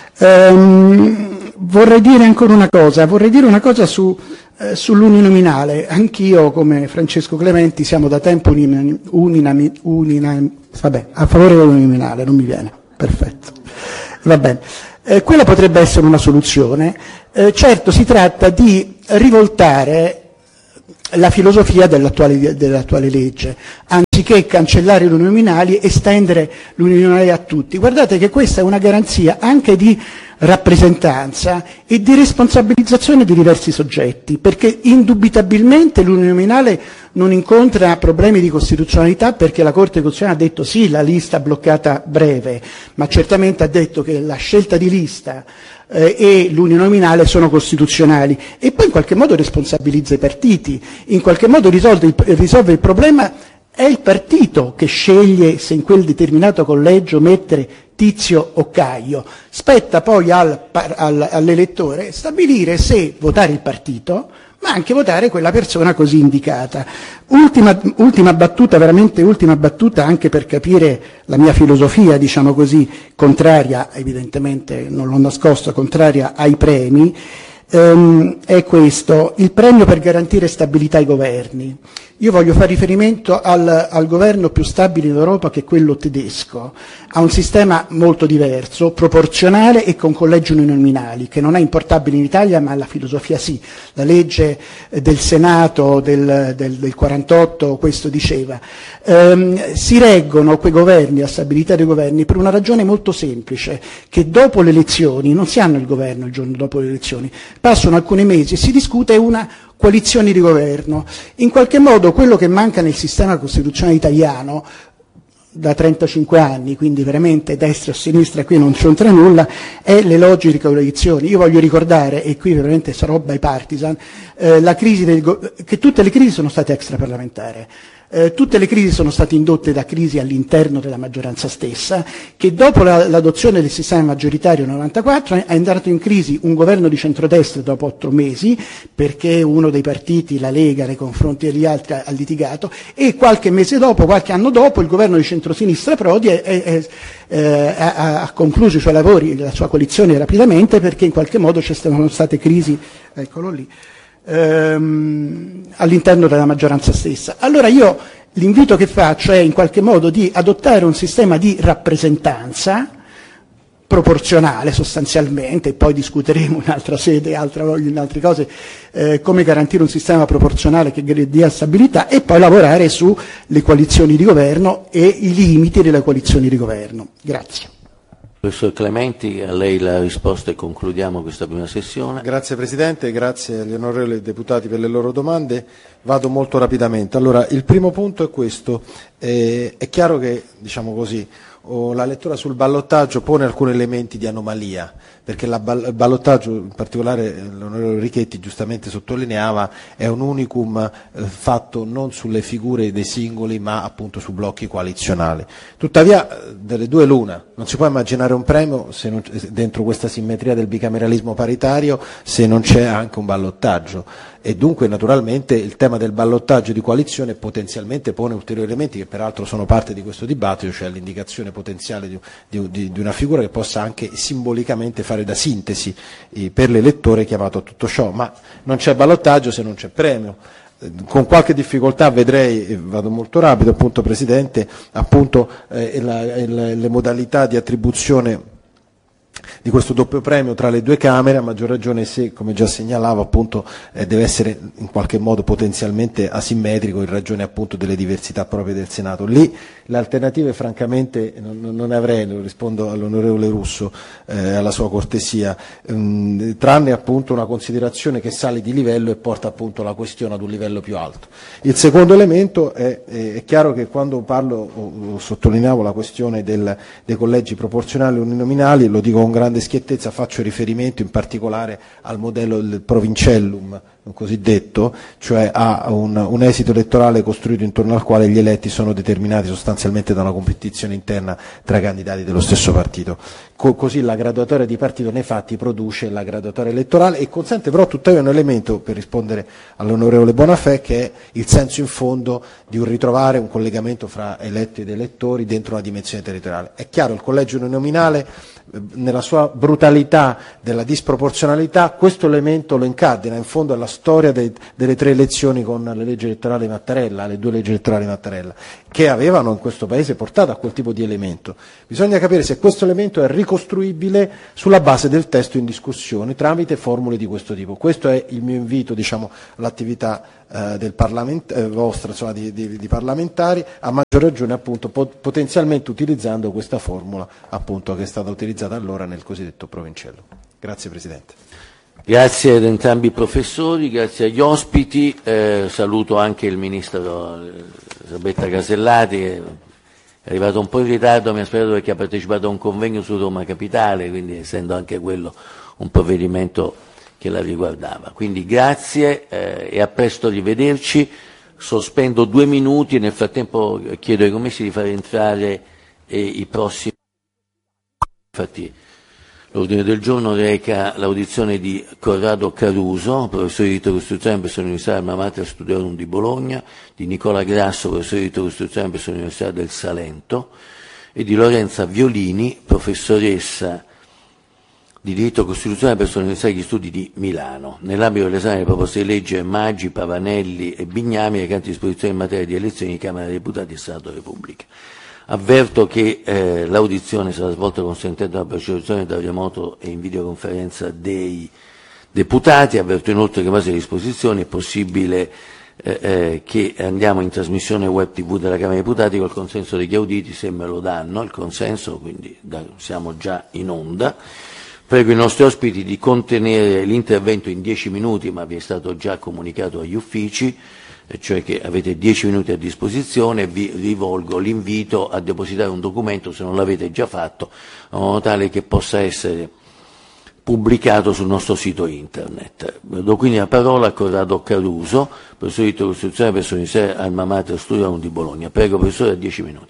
Ehm, vorrei dire ancora una cosa, vorrei dire una cosa su Eh, sull'uninominale. Anch'io, come Francesco Clementi, siamo da tempo uninami, uninami, uninami, vabbè, a favore dell'uninominale, non mi viene, perfetto, va bene. Eh, quella potrebbe essere una soluzione. Eh, certo, si tratta di rivoltare la filosofia dell'attuale, dell'attuale legge, anziché cancellare i uninominali, estendere l'uninominale a tutti. Guardate che questa è una garanzia anche di rappresentanza e di responsabilizzazione di diversi soggetti, perché indubitabilmente l'uninominale non incontra problemi di costituzionalità, perché la Corte Costituzionale ha detto sì, la lista bloccata breve, ma certamente ha detto che la scelta di lista eh, e l'uninominale sono costituzionali, e poi in qualche modo responsabilizza i partiti, in qualche modo risolve il, risolve il problema. È il partito che sceglie se in quel determinato collegio mettere Tizio o Caio. Spetta poi al, al, all'elettore stabilire se votare il partito, ma anche votare quella persona così indicata. Ultima, ultima battuta, veramente ultima battuta, anche per capire la mia filosofia, diciamo così, contraria, evidentemente non l'ho nascosto, contraria ai premi, ehm, è questo: il premio per garantire stabilità ai governi. Io voglio fare riferimento al, al governo più stabile in Europa, che è quello tedesco. Ha un sistema molto diverso, proporzionale e con collegi uninominali, che non è importabile in Italia, ma la filosofia sì. La legge del Senato del, del, del quarantotto questo diceva. Ehm, si reggono quei governi, la stabilità dei governi, per una ragione molto semplice, che dopo le elezioni, non si hanno il governo il giorno dopo le elezioni, passano alcuni mesi e si discute una coalizioni di governo. In qualche modo quello che manca nel sistema costituzionale italiano da trentacinque anni, quindi veramente destra o sinistra qui non c'entra nulla, è le logiche coalizioni. Io voglio ricordare, e qui veramente sarò bipartisan, eh, la crisi del go- che tutte le crisi sono state extraparlamentari. Eh, tutte le crisi sono state indotte da crisi all'interno della maggioranza stessa, che dopo la, l'adozione del sistema maggioritario nel novantaquattro è entrato in crisi un governo di centrodestra dopo otto mesi, perché uno dei partiti, la Lega, nei confronti degli altri ha, ha litigato, e qualche mese dopo, qualche anno dopo, il governo di centrosinistra Prodi è, è, è, eh, ha, ha concluso i suoi lavori, la sua coalizione rapidamente, perché in qualche modo ci sono state crisi, eccolo lì, all'interno della maggioranza stessa. Allora io l'invito che faccio è in qualche modo di adottare un sistema di rappresentanza proporzionale sostanzialmente, e poi discuteremo in altra sede, altra, in altre cose, eh, come garantire un sistema proporzionale che dia stabilità, e poi lavorare sulle coalizioni di governo e i limiti delle coalizioni di governo. Grazie. Professor Clementi, a lei la risposta e concludiamo questa prima sessione. Grazie Presidente, grazie agli onorevoli deputati per le loro domande. Vado molto rapidamente. Allora, il primo punto è questo. Eh, è chiaro che, diciamo così, oh, la lettura sul ballottaggio pone alcuni elementi di anomalia, perché la ball- il ballottaggio, in particolare l'onorevole Richetti giustamente sottolineava, è un unicum eh, fatto non sulle figure dei singoli, ma appunto su blocchi coalizionali. Tuttavia, delle due l'una, non si può immaginare un premio se non, dentro questa simmetria del bicameralismo paritario, se non c'è anche un ballottaggio. E dunque naturalmente il tema del ballottaggio di coalizione potenzialmente pone ulteriori elementi che peraltro sono parte di questo dibattito, cioè l'indicazione potenziale di, di, di una figura che possa anche simbolicamente fare da sintesi eh, per l'elettore chiamato a tutto ciò, ma non c'è ballottaggio se non c'è premio. Con qualche difficoltà vedrei, e vado molto rapido appunto Presidente, appunto eh, la, la, le modalità di attribuzione di questo doppio premio tra le due Camere, a maggior ragione se, come già segnalavo, appunto eh, deve essere in qualche modo potenzialmente asimmetrico in ragione appunto delle diversità proprie del Senato. Lì le alternative francamente non, non ne avrei, lo rispondo all'onorevole Russo, eh, alla sua cortesia, ehm, tranne appunto una considerazione che sale di livello e porta appunto la questione ad un livello più alto. Il secondo elemento è, è chiaro che quando parlo, o, o sottolineavo la questione del, dei collegi proporzionali uninominali, lo dico con grande schiettezza, faccio riferimento in particolare al modello del provincellum cosiddetto, cioè a un, un esito elettorale costruito intorno al quale gli eletti sono determinati sostanzialmente da una competizione interna tra i candidati dello stesso partito. Co- così la graduatoria di partito nei fatti produce la graduatoria elettorale e consente però tuttavia un elemento, per rispondere all'onorevole Bonafè, che è il senso in fondo di un ritrovare un collegamento fra eletti ed elettori dentro una dimensione territoriale. È chiaro, il collegio uninominale nella sua brutalità della disproporzionalità questo elemento lo incardina, in fondo alla storia dei, delle tre elezioni con le leggi elettorali di Mattarella, le due leggi elettorali di Mattarella, che avevano in questo paese portato a quel tipo di elemento. Bisogna capire se questo elemento è ricostruibile sulla base del testo in discussione tramite formule di questo tipo. Questo è il mio invito, diciamo, all'attività eh, del parlament- eh, vostra, insomma, di, di, di parlamentari, a maggior ragione appunto pot- potenzialmente utilizzando questa formula appunto che è stata utilizzata allora nel cosiddetto provincello. Grazie Presidente. Grazie ad entrambi i professori, grazie agli ospiti, eh, saluto anche il Ministro Elisabetta Casellati, che è arrivato un po' in ritardo, mi ha spiegato perché ha partecipato a un convegno su Roma Capitale, quindi essendo anche quello un provvedimento che la riguardava. Quindi grazie eh, e a presto, rivederci. Sospendo due minuti e nel frattempo chiedo ai commessi di far entrare eh, i prossimi. Infatti l'ordine del giorno reca l'audizione di Corrado Caruso, professore di diritto costituzionale presso l'Università Alma Mater Studiorum di Bologna, di Nicola Grasso, professore di diritto costituzionale presso l'Università del Salento, e di Lorenza Violini, professoressa di diritto costituzionale presso l'Università degli Studi di Milano, nell'ambito dell'esame delle proposte di legge Maggi, Pavanelli e Bignami recanti disposizioni in materia di elezioni di Camera dei Deputati e Senato della Repubblica. Avverto che eh, l'audizione sarà svolta consentendo la partecipazione da remoto e in videoconferenza dei deputati. Avverto inoltre che in base alle disposizioni è possibile eh, eh, che andiamo in trasmissione web tivù della Camera dei Deputati col consenso degli auditi, se me lo danno il consenso, quindi da, siamo già in onda. Prego i nostri ospiti di contenere l'intervento in dieci minuti, ma vi è stato già comunicato agli uffici, cioè che avete dieci minuti a disposizione, e vi rivolgo l'invito a depositare un documento, se non l'avete già fatto, in modo tale che possa essere pubblicato sul nostro sito internet. Do quindi la parola a Corrado Caruso, professore di diritto costituzionale presso l'Università Alma Mater Studiorum di Bologna. Prego, professore, a dieci minuti.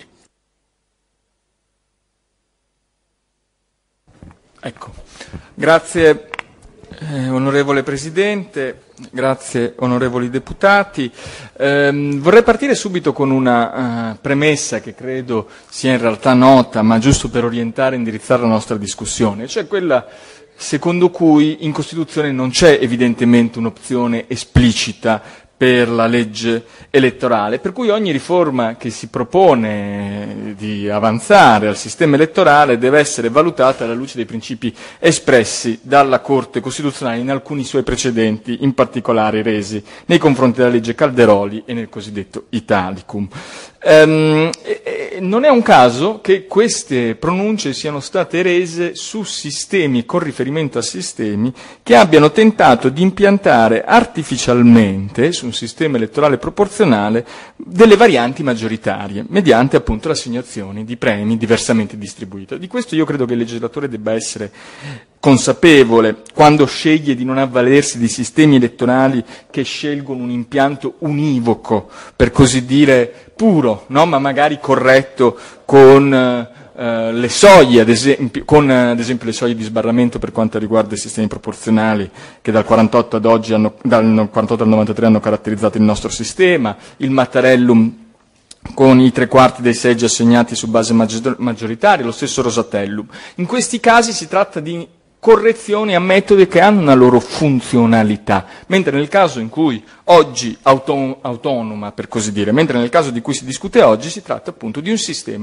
Ecco, grazie eh, onorevole Presidente, grazie onorevoli deputati. Eh, vorrei partire subito con una uh, premessa che credo sia in realtà nota, ma giusto per orientare e indirizzare la nostra discussione, cioè quella secondo cui in Costituzione non c'è evidentemente un'opzione esplicita per la legge elettorale, per cui ogni riforma che si propone di avanzare al sistema elettorale deve essere valutata alla luce dei principi espressi dalla Corte Costituzionale in alcuni suoi precedenti, in particolare resi nei confronti della legge Calderoli e nel cosiddetto Italicum. Ehm, e, e non è un caso che queste pronunce siano state rese su sistemi, con riferimento a sistemi, che abbiano tentato di impiantare artificialmente su un sistema elettorale proporzionale delle varianti maggioritarie, mediante appunto l'assegnazione di premi diversamente distribuiti. Di questo io credo che il legislatore debba essere consapevole quando sceglie di non avvalersi di sistemi elettorali che scelgono un impianto univoco, per così dire puro, no? Ma magari corretto con Uh, le soglie, ad esempio, con uh, ad esempio le soglie di sbarramento per quanto riguarda i sistemi proporzionali che dal quarantotto ad oggi hanno, dal quarantotto al novantatré hanno caratterizzato il nostro sistema, il Mattarellum con i tre quarti dei seggi assegnati su base maggior- maggioritaria, lo stesso Rosatellum. In questi casi si tratta di correzioni a metodi che hanno una loro funzionalità, mentre nel caso in cui oggi auto- autonoma, per così dire, mentre nel caso di cui si discute oggi si tratta appunto di un sistema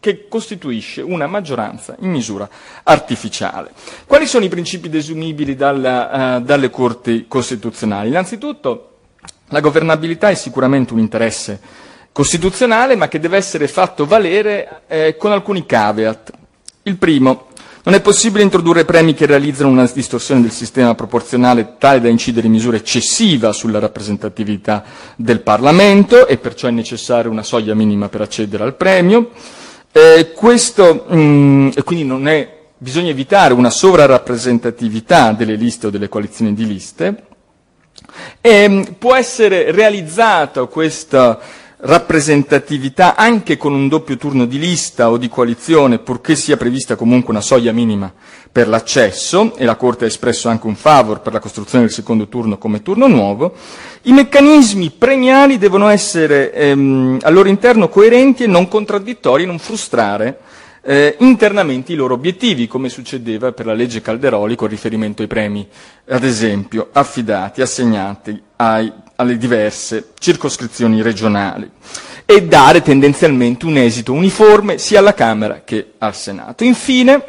che costituisce una maggioranza in misura artificiale. Quali sono i principi desumibili dalla, uh, dalle Corti costituzionali? Innanzitutto, la governabilità è sicuramente un interesse costituzionale, ma che deve essere fatto valere eh, con alcuni caveat. Il primo: non è possibile introdurre premi che realizzano una distorsione del sistema proporzionale tale da incidere in misura eccessiva sulla rappresentatività del Parlamento, e perciò è necessaria una soglia minima per accedere al premio. Eh, questo, mh, e quindi non è, bisogna evitare una sovrarappresentatività delle liste o delle coalizioni di liste. E, mh, può essere realizzata questa rappresentatività anche con un doppio turno di lista o di coalizione, purché sia prevista comunque una soglia minima per l'accesso, e la Corte ha espresso anche un favor per la costruzione del secondo turno come turno nuovo. I meccanismi premiali devono essere ehm, al loro interno coerenti e non contraddittori, e non frustrare eh, internamente i loro obiettivi, come succedeva per la legge Calderoli con riferimento ai premi, ad esempio, affidati, assegnati ai alle diverse circoscrizioni regionali, e dare tendenzialmente un esito uniforme sia alla Camera che al Senato. Infine,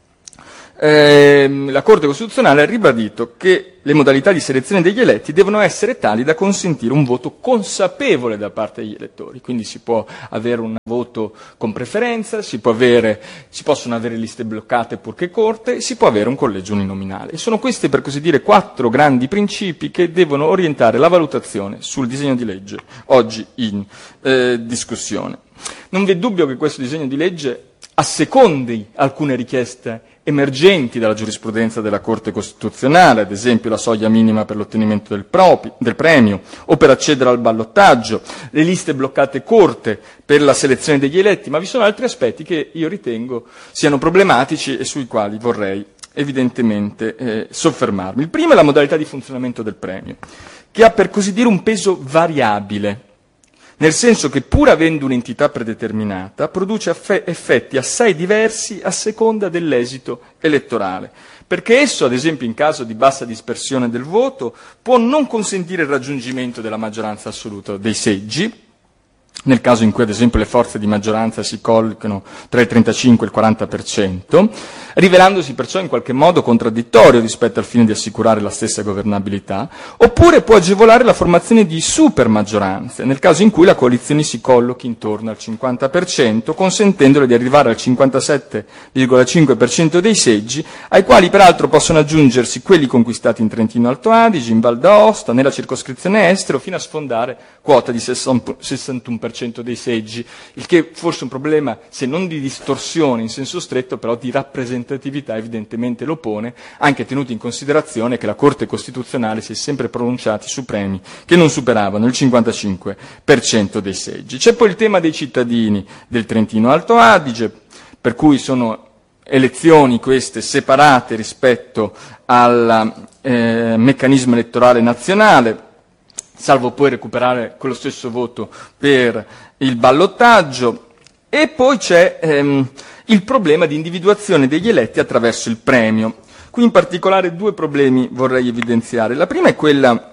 ehm, la Corte Costituzionale ha ribadito che le modalità di selezione degli eletti devono essere tali da consentire un voto consapevole da parte degli elettori, quindi si può avere un voto con preferenza, si può avere, si possono avere liste bloccate purché corte, si può avere un collegio uninominale. E sono questi, per così dire, quattro grandi principi che devono orientare la valutazione sul disegno di legge oggi in eh, discussione. Non vi è dubbio che questo disegno di legge assecondi alcune richieste emergenti dalla giurisprudenza della Corte Costituzionale, ad esempio la soglia minima per l'ottenimento del, propi, del premio o per accedere al ballottaggio, le liste bloccate corte per la selezione degli eletti, ma vi sono altri aspetti che io ritengo siano problematici e sui quali vorrei evidentemente eh, soffermarmi. Il primo è la modalità di funzionamento del premio, che ha, per così dire, un peso variabile, nel senso che, pur avendo un'entità predeterminata, produce effetti assai diversi a seconda dell'esito elettorale, perché esso, ad esempio in caso di bassa dispersione del voto, può non consentire il raggiungimento della maggioranza assoluta dei seggi, nel caso in cui, ad esempio, le forze di maggioranza si collocano tra il trentacinque e il quaranta per cento, rivelandosi perciò in qualche modo contraddittorio rispetto al fine di assicurare la stessa governabilità, oppure può agevolare la formazione di supermaggioranze, nel caso in cui la coalizione si collochi intorno al cinquanta per cento, consentendole di arrivare al cinquantasette virgola cinque per cento dei seggi, ai quali peraltro possono aggiungersi quelli conquistati in Trentino Alto Adige, in Val d'Aosta, nella circoscrizione estero, fino a sfondare quota di sessantuno per cento dei seggi, il che forse è un problema, se non di distorsione in senso stretto, però di rappresentatività evidentemente lo pone, anche tenuto in considerazione che la Corte Costituzionale si è sempre pronunciati su premi che non superavano il cinquantacinque per cento dei seggi. C'è poi il tema dei cittadini del Trentino Alto Adige, per cui sono elezioni queste separate rispetto al eh, meccanismo elettorale nazionale, salvo poi recuperare quello stesso voto per il ballottaggio. E poi c'è ehm, il problema di individuazione degli eletti attraverso il premio. Qui in particolare due problemi vorrei evidenziare. La prima è quella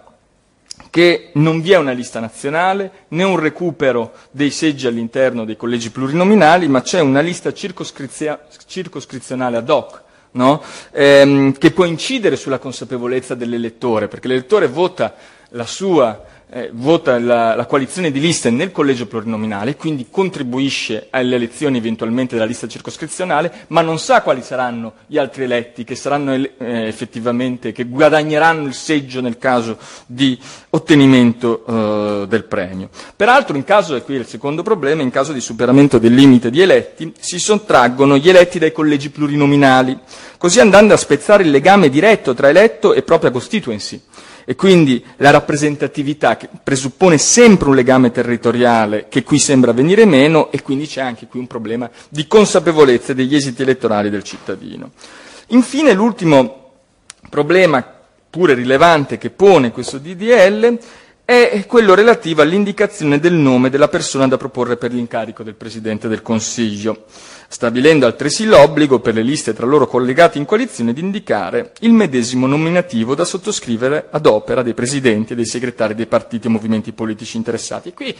che non vi è una lista nazionale, né un recupero dei seggi all'interno dei collegi plurinominali, ma c'è una lista circoscrizia- circoscrizionale ad hoc, no? ehm, che può incidere sulla consapevolezza dell'elettore, perché l'elettore vota la sua eh, vota la, la coalizione di liste nel collegio plurinominale, quindi contribuisce alle elezioni eventualmente della lista circoscrizionale, ma non sa quali saranno gli altri eletti che saranno eh, effettivamente, che guadagneranno il seggio nel caso di ottenimento eh, del premio. Peraltro, in caso, e qui è il secondo problema, in caso di superamento del limite di eletti, si sottraggono gli eletti dai collegi plurinominali, così andando a spezzare il legame diretto tra eletto e propria constituency. E quindi la rappresentatività, che presuppone sempre un legame territoriale, che qui sembra venire meno, e quindi c'è anche qui un problema di consapevolezza degli esiti elettorali del cittadino. Infine, l'ultimo problema, pure rilevante, che pone questo D D L è quello relativo all'indicazione del nome della persona da proporre per l'incarico del Presidente del Consiglio, stabilendo altresì l'obbligo per le liste tra loro collegate in coalizione di indicare il medesimo nominativo da sottoscrivere ad opera dei presidenti e dei segretari dei partiti e movimenti politici interessati. E qui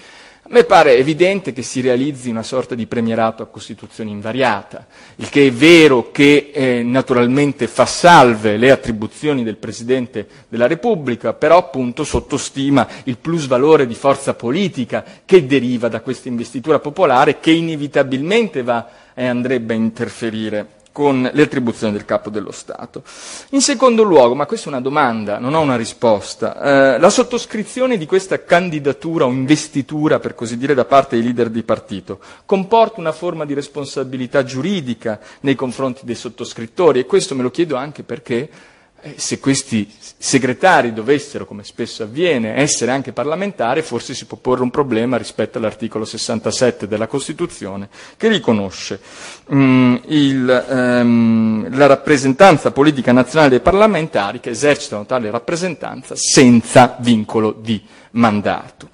A me pare evidente che si realizzi una sorta di premierato a Costituzione invariata, il che è vero che eh, naturalmente fa salve le attribuzioni del Presidente della Repubblica, però appunto sottostima il plusvalore di forza politica che deriva da questa investitura popolare, che inevitabilmente va e andrebbe a interferire con le attribuzioni del Capo dello Stato. In secondo luogo, ma questa è una domanda, non ho una risposta, eh, la sottoscrizione di questa candidatura o investitura, per così dire, da parte dei leader di partito, comporta una forma di responsabilità giuridica nei confronti dei sottoscrittori, e questo me lo chiedo anche perché eh, se questi segretari dovessero, come spesso avviene, essere anche parlamentari, forse si può porre un problema rispetto all'articolo sessantasette della Costituzione, che riconosce mm, il, ehm, la rappresentanza politica nazionale dei parlamentari che esercitano tale rappresentanza senza vincolo di mandato.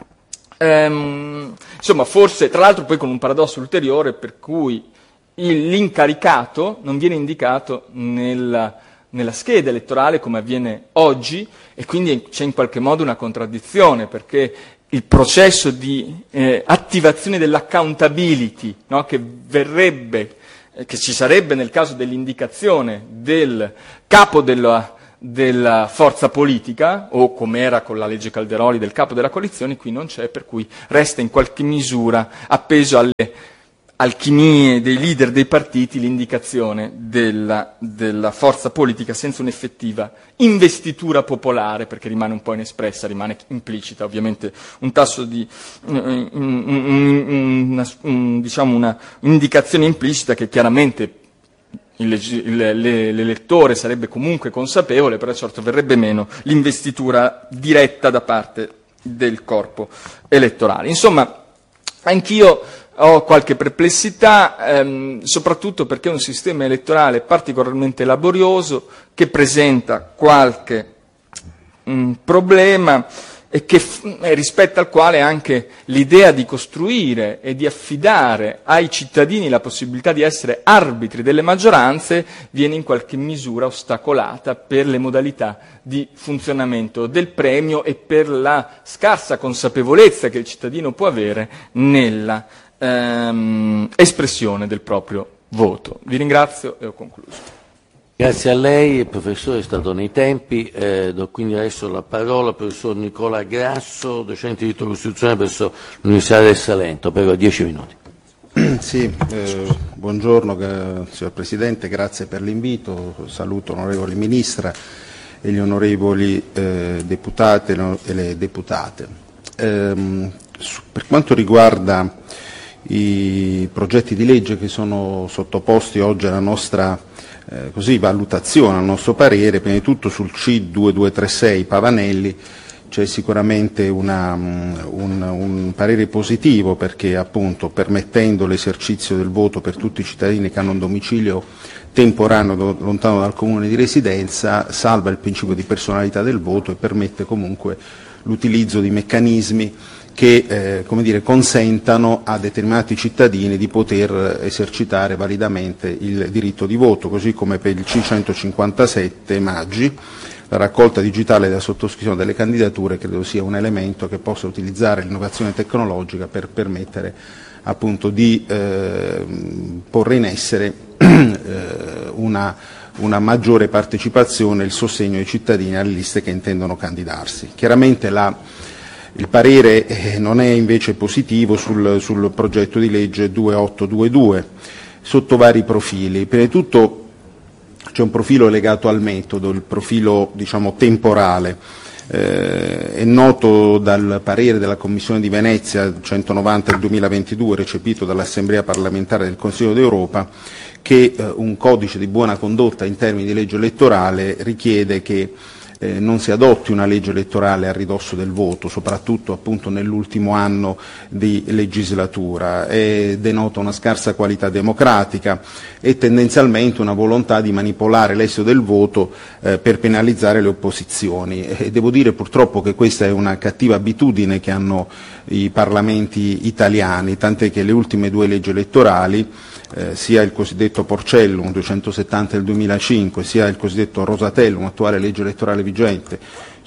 Ehm, insomma, forse, tra l'altro poi con un paradosso ulteriore per cui il, l'incaricato non viene indicato nella nella scheda elettorale come avviene oggi, e quindi c'è in qualche modo una contraddizione, perché il processo di eh, attivazione dell'accountability, no, che verrebbe, eh, che ci sarebbe nel caso dell'indicazione del capo della, della forza politica, o come era con la legge Calderoli del capo della coalizione, qui non c'è, per cui resta in qualche misura appeso alle alchimie dei leader dei partiti l'indicazione della, della forza politica senza un'effettiva investitura popolare, perché rimane un po' inespressa, rimane implicita ovviamente un tasso di un, un, una, un, diciamo una indicazione implicita che chiaramente il, il, l'elettore sarebbe comunque consapevole, però certo verrebbe meno l'investitura diretta da parte del corpo elettorale. Insomma, anch'io ho qualche perplessità, ehm, soprattutto perché è un sistema elettorale particolarmente laborioso, che presenta qualche mh, problema e che, rispetto al quale anche l'idea di costruire e di affidare ai cittadini la possibilità di essere arbitri delle maggioranze viene in qualche misura ostacolata per le modalità di funzionamento del premio e per la scarsa consapevolezza che il cittadino può avere nella ehm, espressione del proprio voto. Vi ringrazio e ho concluso. Grazie a lei, il professore è stato nei tempi, eh, do quindi adesso la parola al professor Nicola Grasso, docente di diritto costituzionale presso l'Università del Salento, prego, dieci minuti. Sì, eh, buongiorno eh, signor Presidente, grazie per l'invito, saluto l'onorevole Ministra e gli onorevoli eh, deputati e le deputate. Eh, su, per quanto riguarda i progetti di legge che sono sottoposti oggi alla nostra Eh, così, valutazione, al nostro parere, prima di tutto sul C duemiladuvecentotrentasei Pavanelli c'è sicuramente una, un, un parere positivo, perché appunto permettendo l'esercizio del voto per tutti i cittadini che hanno un domicilio temporaneo do, lontano dal comune di residenza salva il principio di personalità del voto e permette comunque l'utilizzo di meccanismi che eh, come dire, consentano a determinati cittadini di poter esercitare validamente il diritto di voto, così come per il C centocinquantasette Maggi, la raccolta digitale della sottoscrizione delle candidature credo sia un elemento che possa utilizzare l'innovazione tecnologica per permettere appunto di eh, porre in essere eh, una, una maggiore partecipazione e il sostegno ai cittadini alle liste che intendono candidarsi. Chiaramente la Il parere eh, non è invece positivo sul, sul progetto di legge duemilaottocentoventidue sotto vari profili. Prima di tutto c'è un profilo legato al metodo, il profilo diciamo temporale. Eh, è noto dal parere della Commissione di Venezia centonovanta del duemilaventidue recepito dall'Assemblea parlamentare del Consiglio d'Europa che eh, un codice di buona condotta in termini di legge elettorale richiede che Eh, non si adotti una legge elettorale a ridosso del voto, soprattutto appunto nell'ultimo anno di legislatura, e denota una scarsa qualità democratica e tendenzialmente una volontà di manipolare l'esito del voto eh, per penalizzare le opposizioni. E devo dire purtroppo che questa è una cattiva abitudine che hanno i parlamenti italiani, tant'è che le ultime due leggi elettorali, Eh, sia il cosiddetto Porcellum duecentosettanta del duemilacinque, sia il cosiddetto Rosatellum, attuale legge elettorale vigente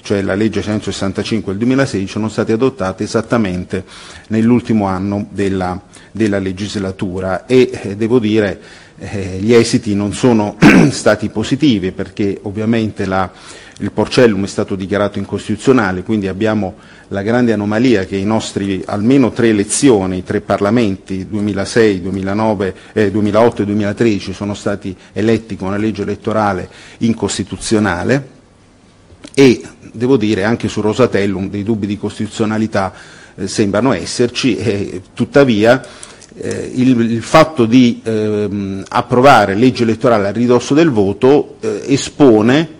cioè la legge centosessantacinque del duemilasedici, sono state adottate esattamente nell'ultimo anno della, della legislatura e eh, devo dire eh, gli esiti non sono stati positivi, perché ovviamente la, il Porcellum è stato dichiarato incostituzionale, quindi abbiamo la grande anomalia che i nostri almeno tre elezioni, tre parlamenti, duemilasei, duemilanove, eh, duemilaotto e duemilatredici, sono stati eletti con una legge elettorale incostituzionale, e devo dire anche su Rosatellum dei dubbi di costituzionalità eh, sembrano esserci, e tuttavia eh, il, il fatto di eh, approvare legge elettorale a ridosso del voto eh, espone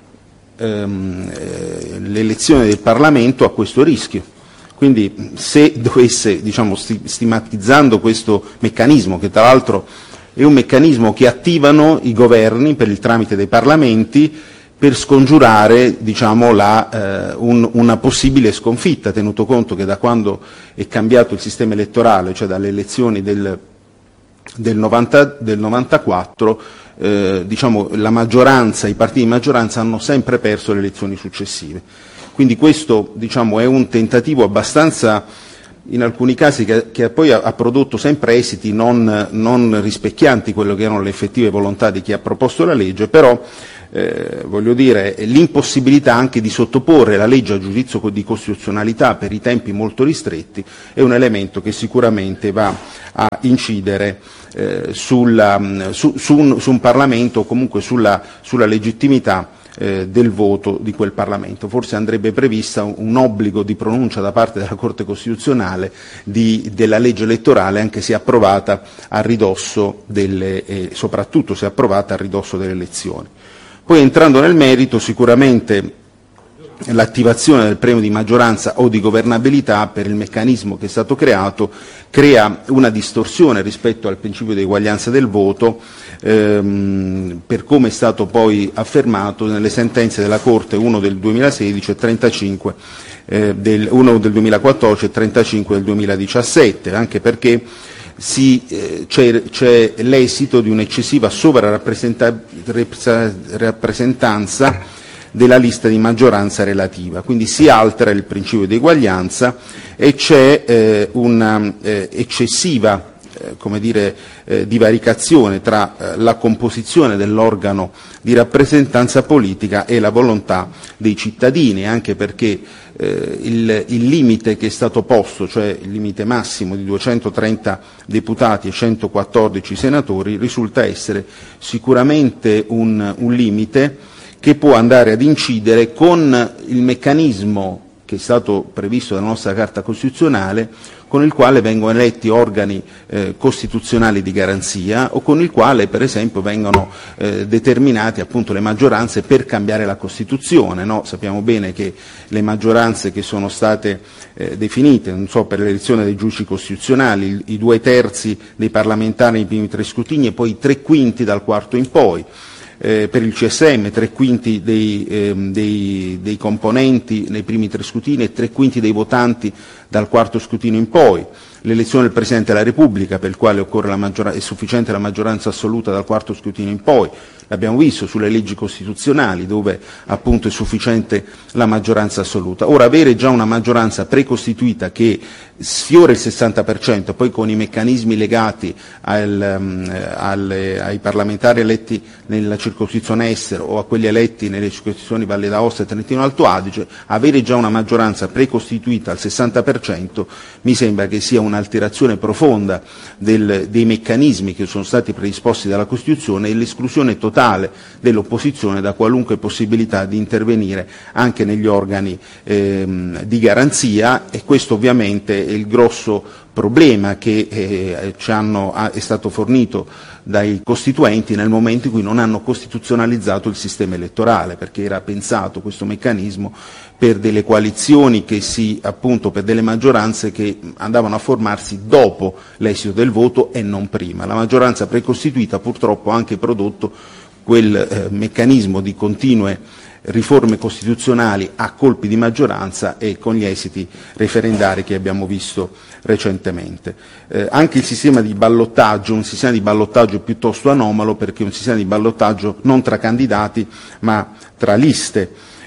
ehm, eh, l'elezione del Parlamento a questo rischio. Quindi se dovesse, diciamo, sti, stigmatizzando questo meccanismo, che tra l'altro è un meccanismo che attivano i governi per il tramite dei parlamenti, per scongiurare, diciamo, la, eh, un, una possibile sconfitta, tenuto conto che da quando è cambiato il sistema elettorale, cioè dalle elezioni del, del, novanta, del novantaquattro, eh, diciamo, la maggioranza, i partiti di maggioranza hanno sempre perso le elezioni successive. Quindi questo, diciamo, è un tentativo abbastanza, in alcuni casi, che, che poi ha, ha prodotto sempre esiti non, non rispecchianti quello che erano le effettive volontà di chi ha proposto la legge, però Eh, voglio dire, l'impossibilità anche di sottoporre la legge a giudizio di costituzionalità per i tempi molto ristretti è un elemento che sicuramente va a incidere eh, sulla, su, su, un, su un Parlamento, o comunque sulla, sulla legittimità eh, del voto di quel Parlamento. Forse andrebbe prevista un, un obbligo di pronuncia da parte della Corte Costituzionale di, della legge elettorale, anche se approvata a ridosso delle, eh, soprattutto se approvata a ridosso delle elezioni. Poi, entrando nel merito, sicuramente l'attivazione del premio di maggioranza o di governabilità per il meccanismo che è stato creato crea una distorsione rispetto al principio di eguaglianza del voto, ehm, per come è stato poi affermato nelle sentenze della Corte, uno del duemilasedici e trentacinque eh, del, uno del duemilaquattordici e trentacinque del duemiladiciassette, anche perché Si, eh, c'è, c'è l'esito di un'eccessiva sovrarappresentanza della lista di maggioranza relativa, quindi si altera il principio di eguaglianza e c'è eh, una eh, eccessiva eh, come dire, eh, divaricazione tra eh, la composizione dell'organo di rappresentanza politica e la volontà dei cittadini, anche perché eh, il, il limite che è stato posto, cioè il limite massimo di duecentotrenta deputati e centoquattordici senatori, risulta essere sicuramente un, un limite che può andare ad incidere con il meccanismo che è stato previsto dalla nostra Carta Costituzionale, con il quale vengono eletti organi eh, costituzionali di garanzia, o con il quale, per esempio, vengono eh, determinate appunto le maggioranze per cambiare la Costituzione, no? Sappiamo bene che le maggioranze che sono state eh, definite, non so, per l'elezione dei giudici costituzionali, il, i due terzi dei parlamentari nei primi tre scrutini e poi i tre quinti dal quarto in poi. Eh, per il C S M tre quinti dei, eh, dei, dei componenti nei primi tre scrutini e tre quinti dei votanti dal quarto scrutinio in poi. L'elezione del Presidente della Repubblica, per il quale occorre la maggioranza, è sufficiente la maggioranza assoluta dal quarto scrutinio in poi. L'abbiamo visto sulle leggi costituzionali, dove appunto è sufficiente la maggioranza assoluta. Ora, avere già una maggioranza precostituita che sfiora il sessanta per cento, poi con i meccanismi legati al, um, alle, ai parlamentari eletti nella circoscrizione estero o a quelli eletti nelle circoscrizioni Valle d'Aosta e Trentino Alto Adige, avere già una maggioranza precostituita al sessanta per cento mi sembra che sia un'alterazione profonda del, dei meccanismi che sono stati predisposti dalla Costituzione e l'esclusione totale dell'opposizione da qualunque possibilità di intervenire anche negli organi ehm, di garanzia, e questo ovviamente è il grosso problema che eh, ci hanno, è stato fornito dai costituenti nel momento in cui non hanno costituzionalizzato il sistema elettorale, perché era pensato questo meccanismo per delle coalizioni che si, appunto, per delle maggioranze che andavano a formarsi dopo l'esito del voto e non prima. La maggioranza precostituita purtroppo ha anche prodotto quel eh, meccanismo di continue riforme costituzionali a colpi di maggioranza e con gli esiti referendari che abbiamo visto recentemente. Eh, anche il sistema di ballottaggio, un sistema di ballottaggio piuttosto anomalo, perché è un sistema di ballottaggio non tra candidati ma tra liste.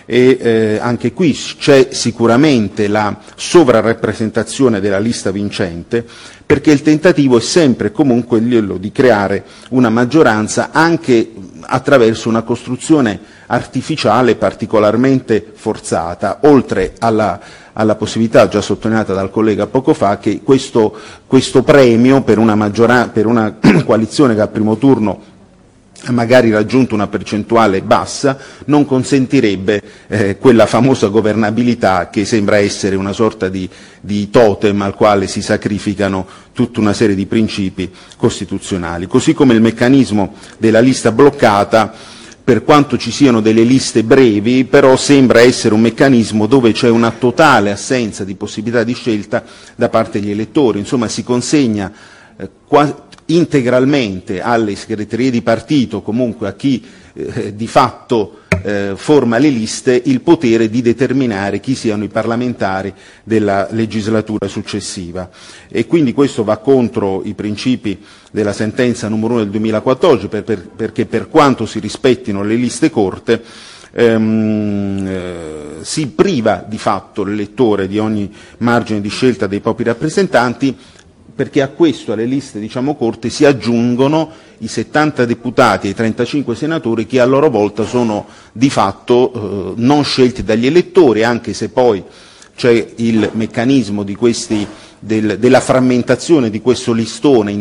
e eh, anche qui c'è sicuramente la sovrarappresentazione della lista vincente, perché il tentativo è sempre e comunque quello di creare una maggioranza anche attraverso una costruzione artificiale particolarmente forzata, oltre alla, alla possibilità già sottolineata dal collega poco fa che questo, questo premio per una, maggiora, per una coalizione che al primo turno ha magari raggiunto una percentuale bassa, non consentirebbe eh, quella famosa governabilità che sembra essere una sorta di, di totem al quale si sacrificano tutta una serie di principi costituzionali. Così come il meccanismo della lista bloccata, per quanto ci siano delle liste brevi, però sembra essere un meccanismo dove c'è una totale assenza di possibilità di scelta da parte degli elettori, insomma si consegna eh, quasi integralmente alle segreterie di partito, comunque a chi eh, di fatto eh, forma le liste, il potere di determinare chi siano i parlamentari della legislatura successiva. E quindi questo va contro i principi della sentenza numero uno del duemilaquattordici, per, per, perché per quanto si rispettino le liste corte, ehm, eh, si priva di fatto l'elettore di ogni margine di scelta dei propri rappresentanti, perché a questo, alle liste diciamo corte, si aggiungono i settanta deputati e i trentacinque senatori che a loro volta sono di fatto eh, non scelti dagli elettori, anche se poi c'è il meccanismo di questi, del, della frammentazione di questo listone in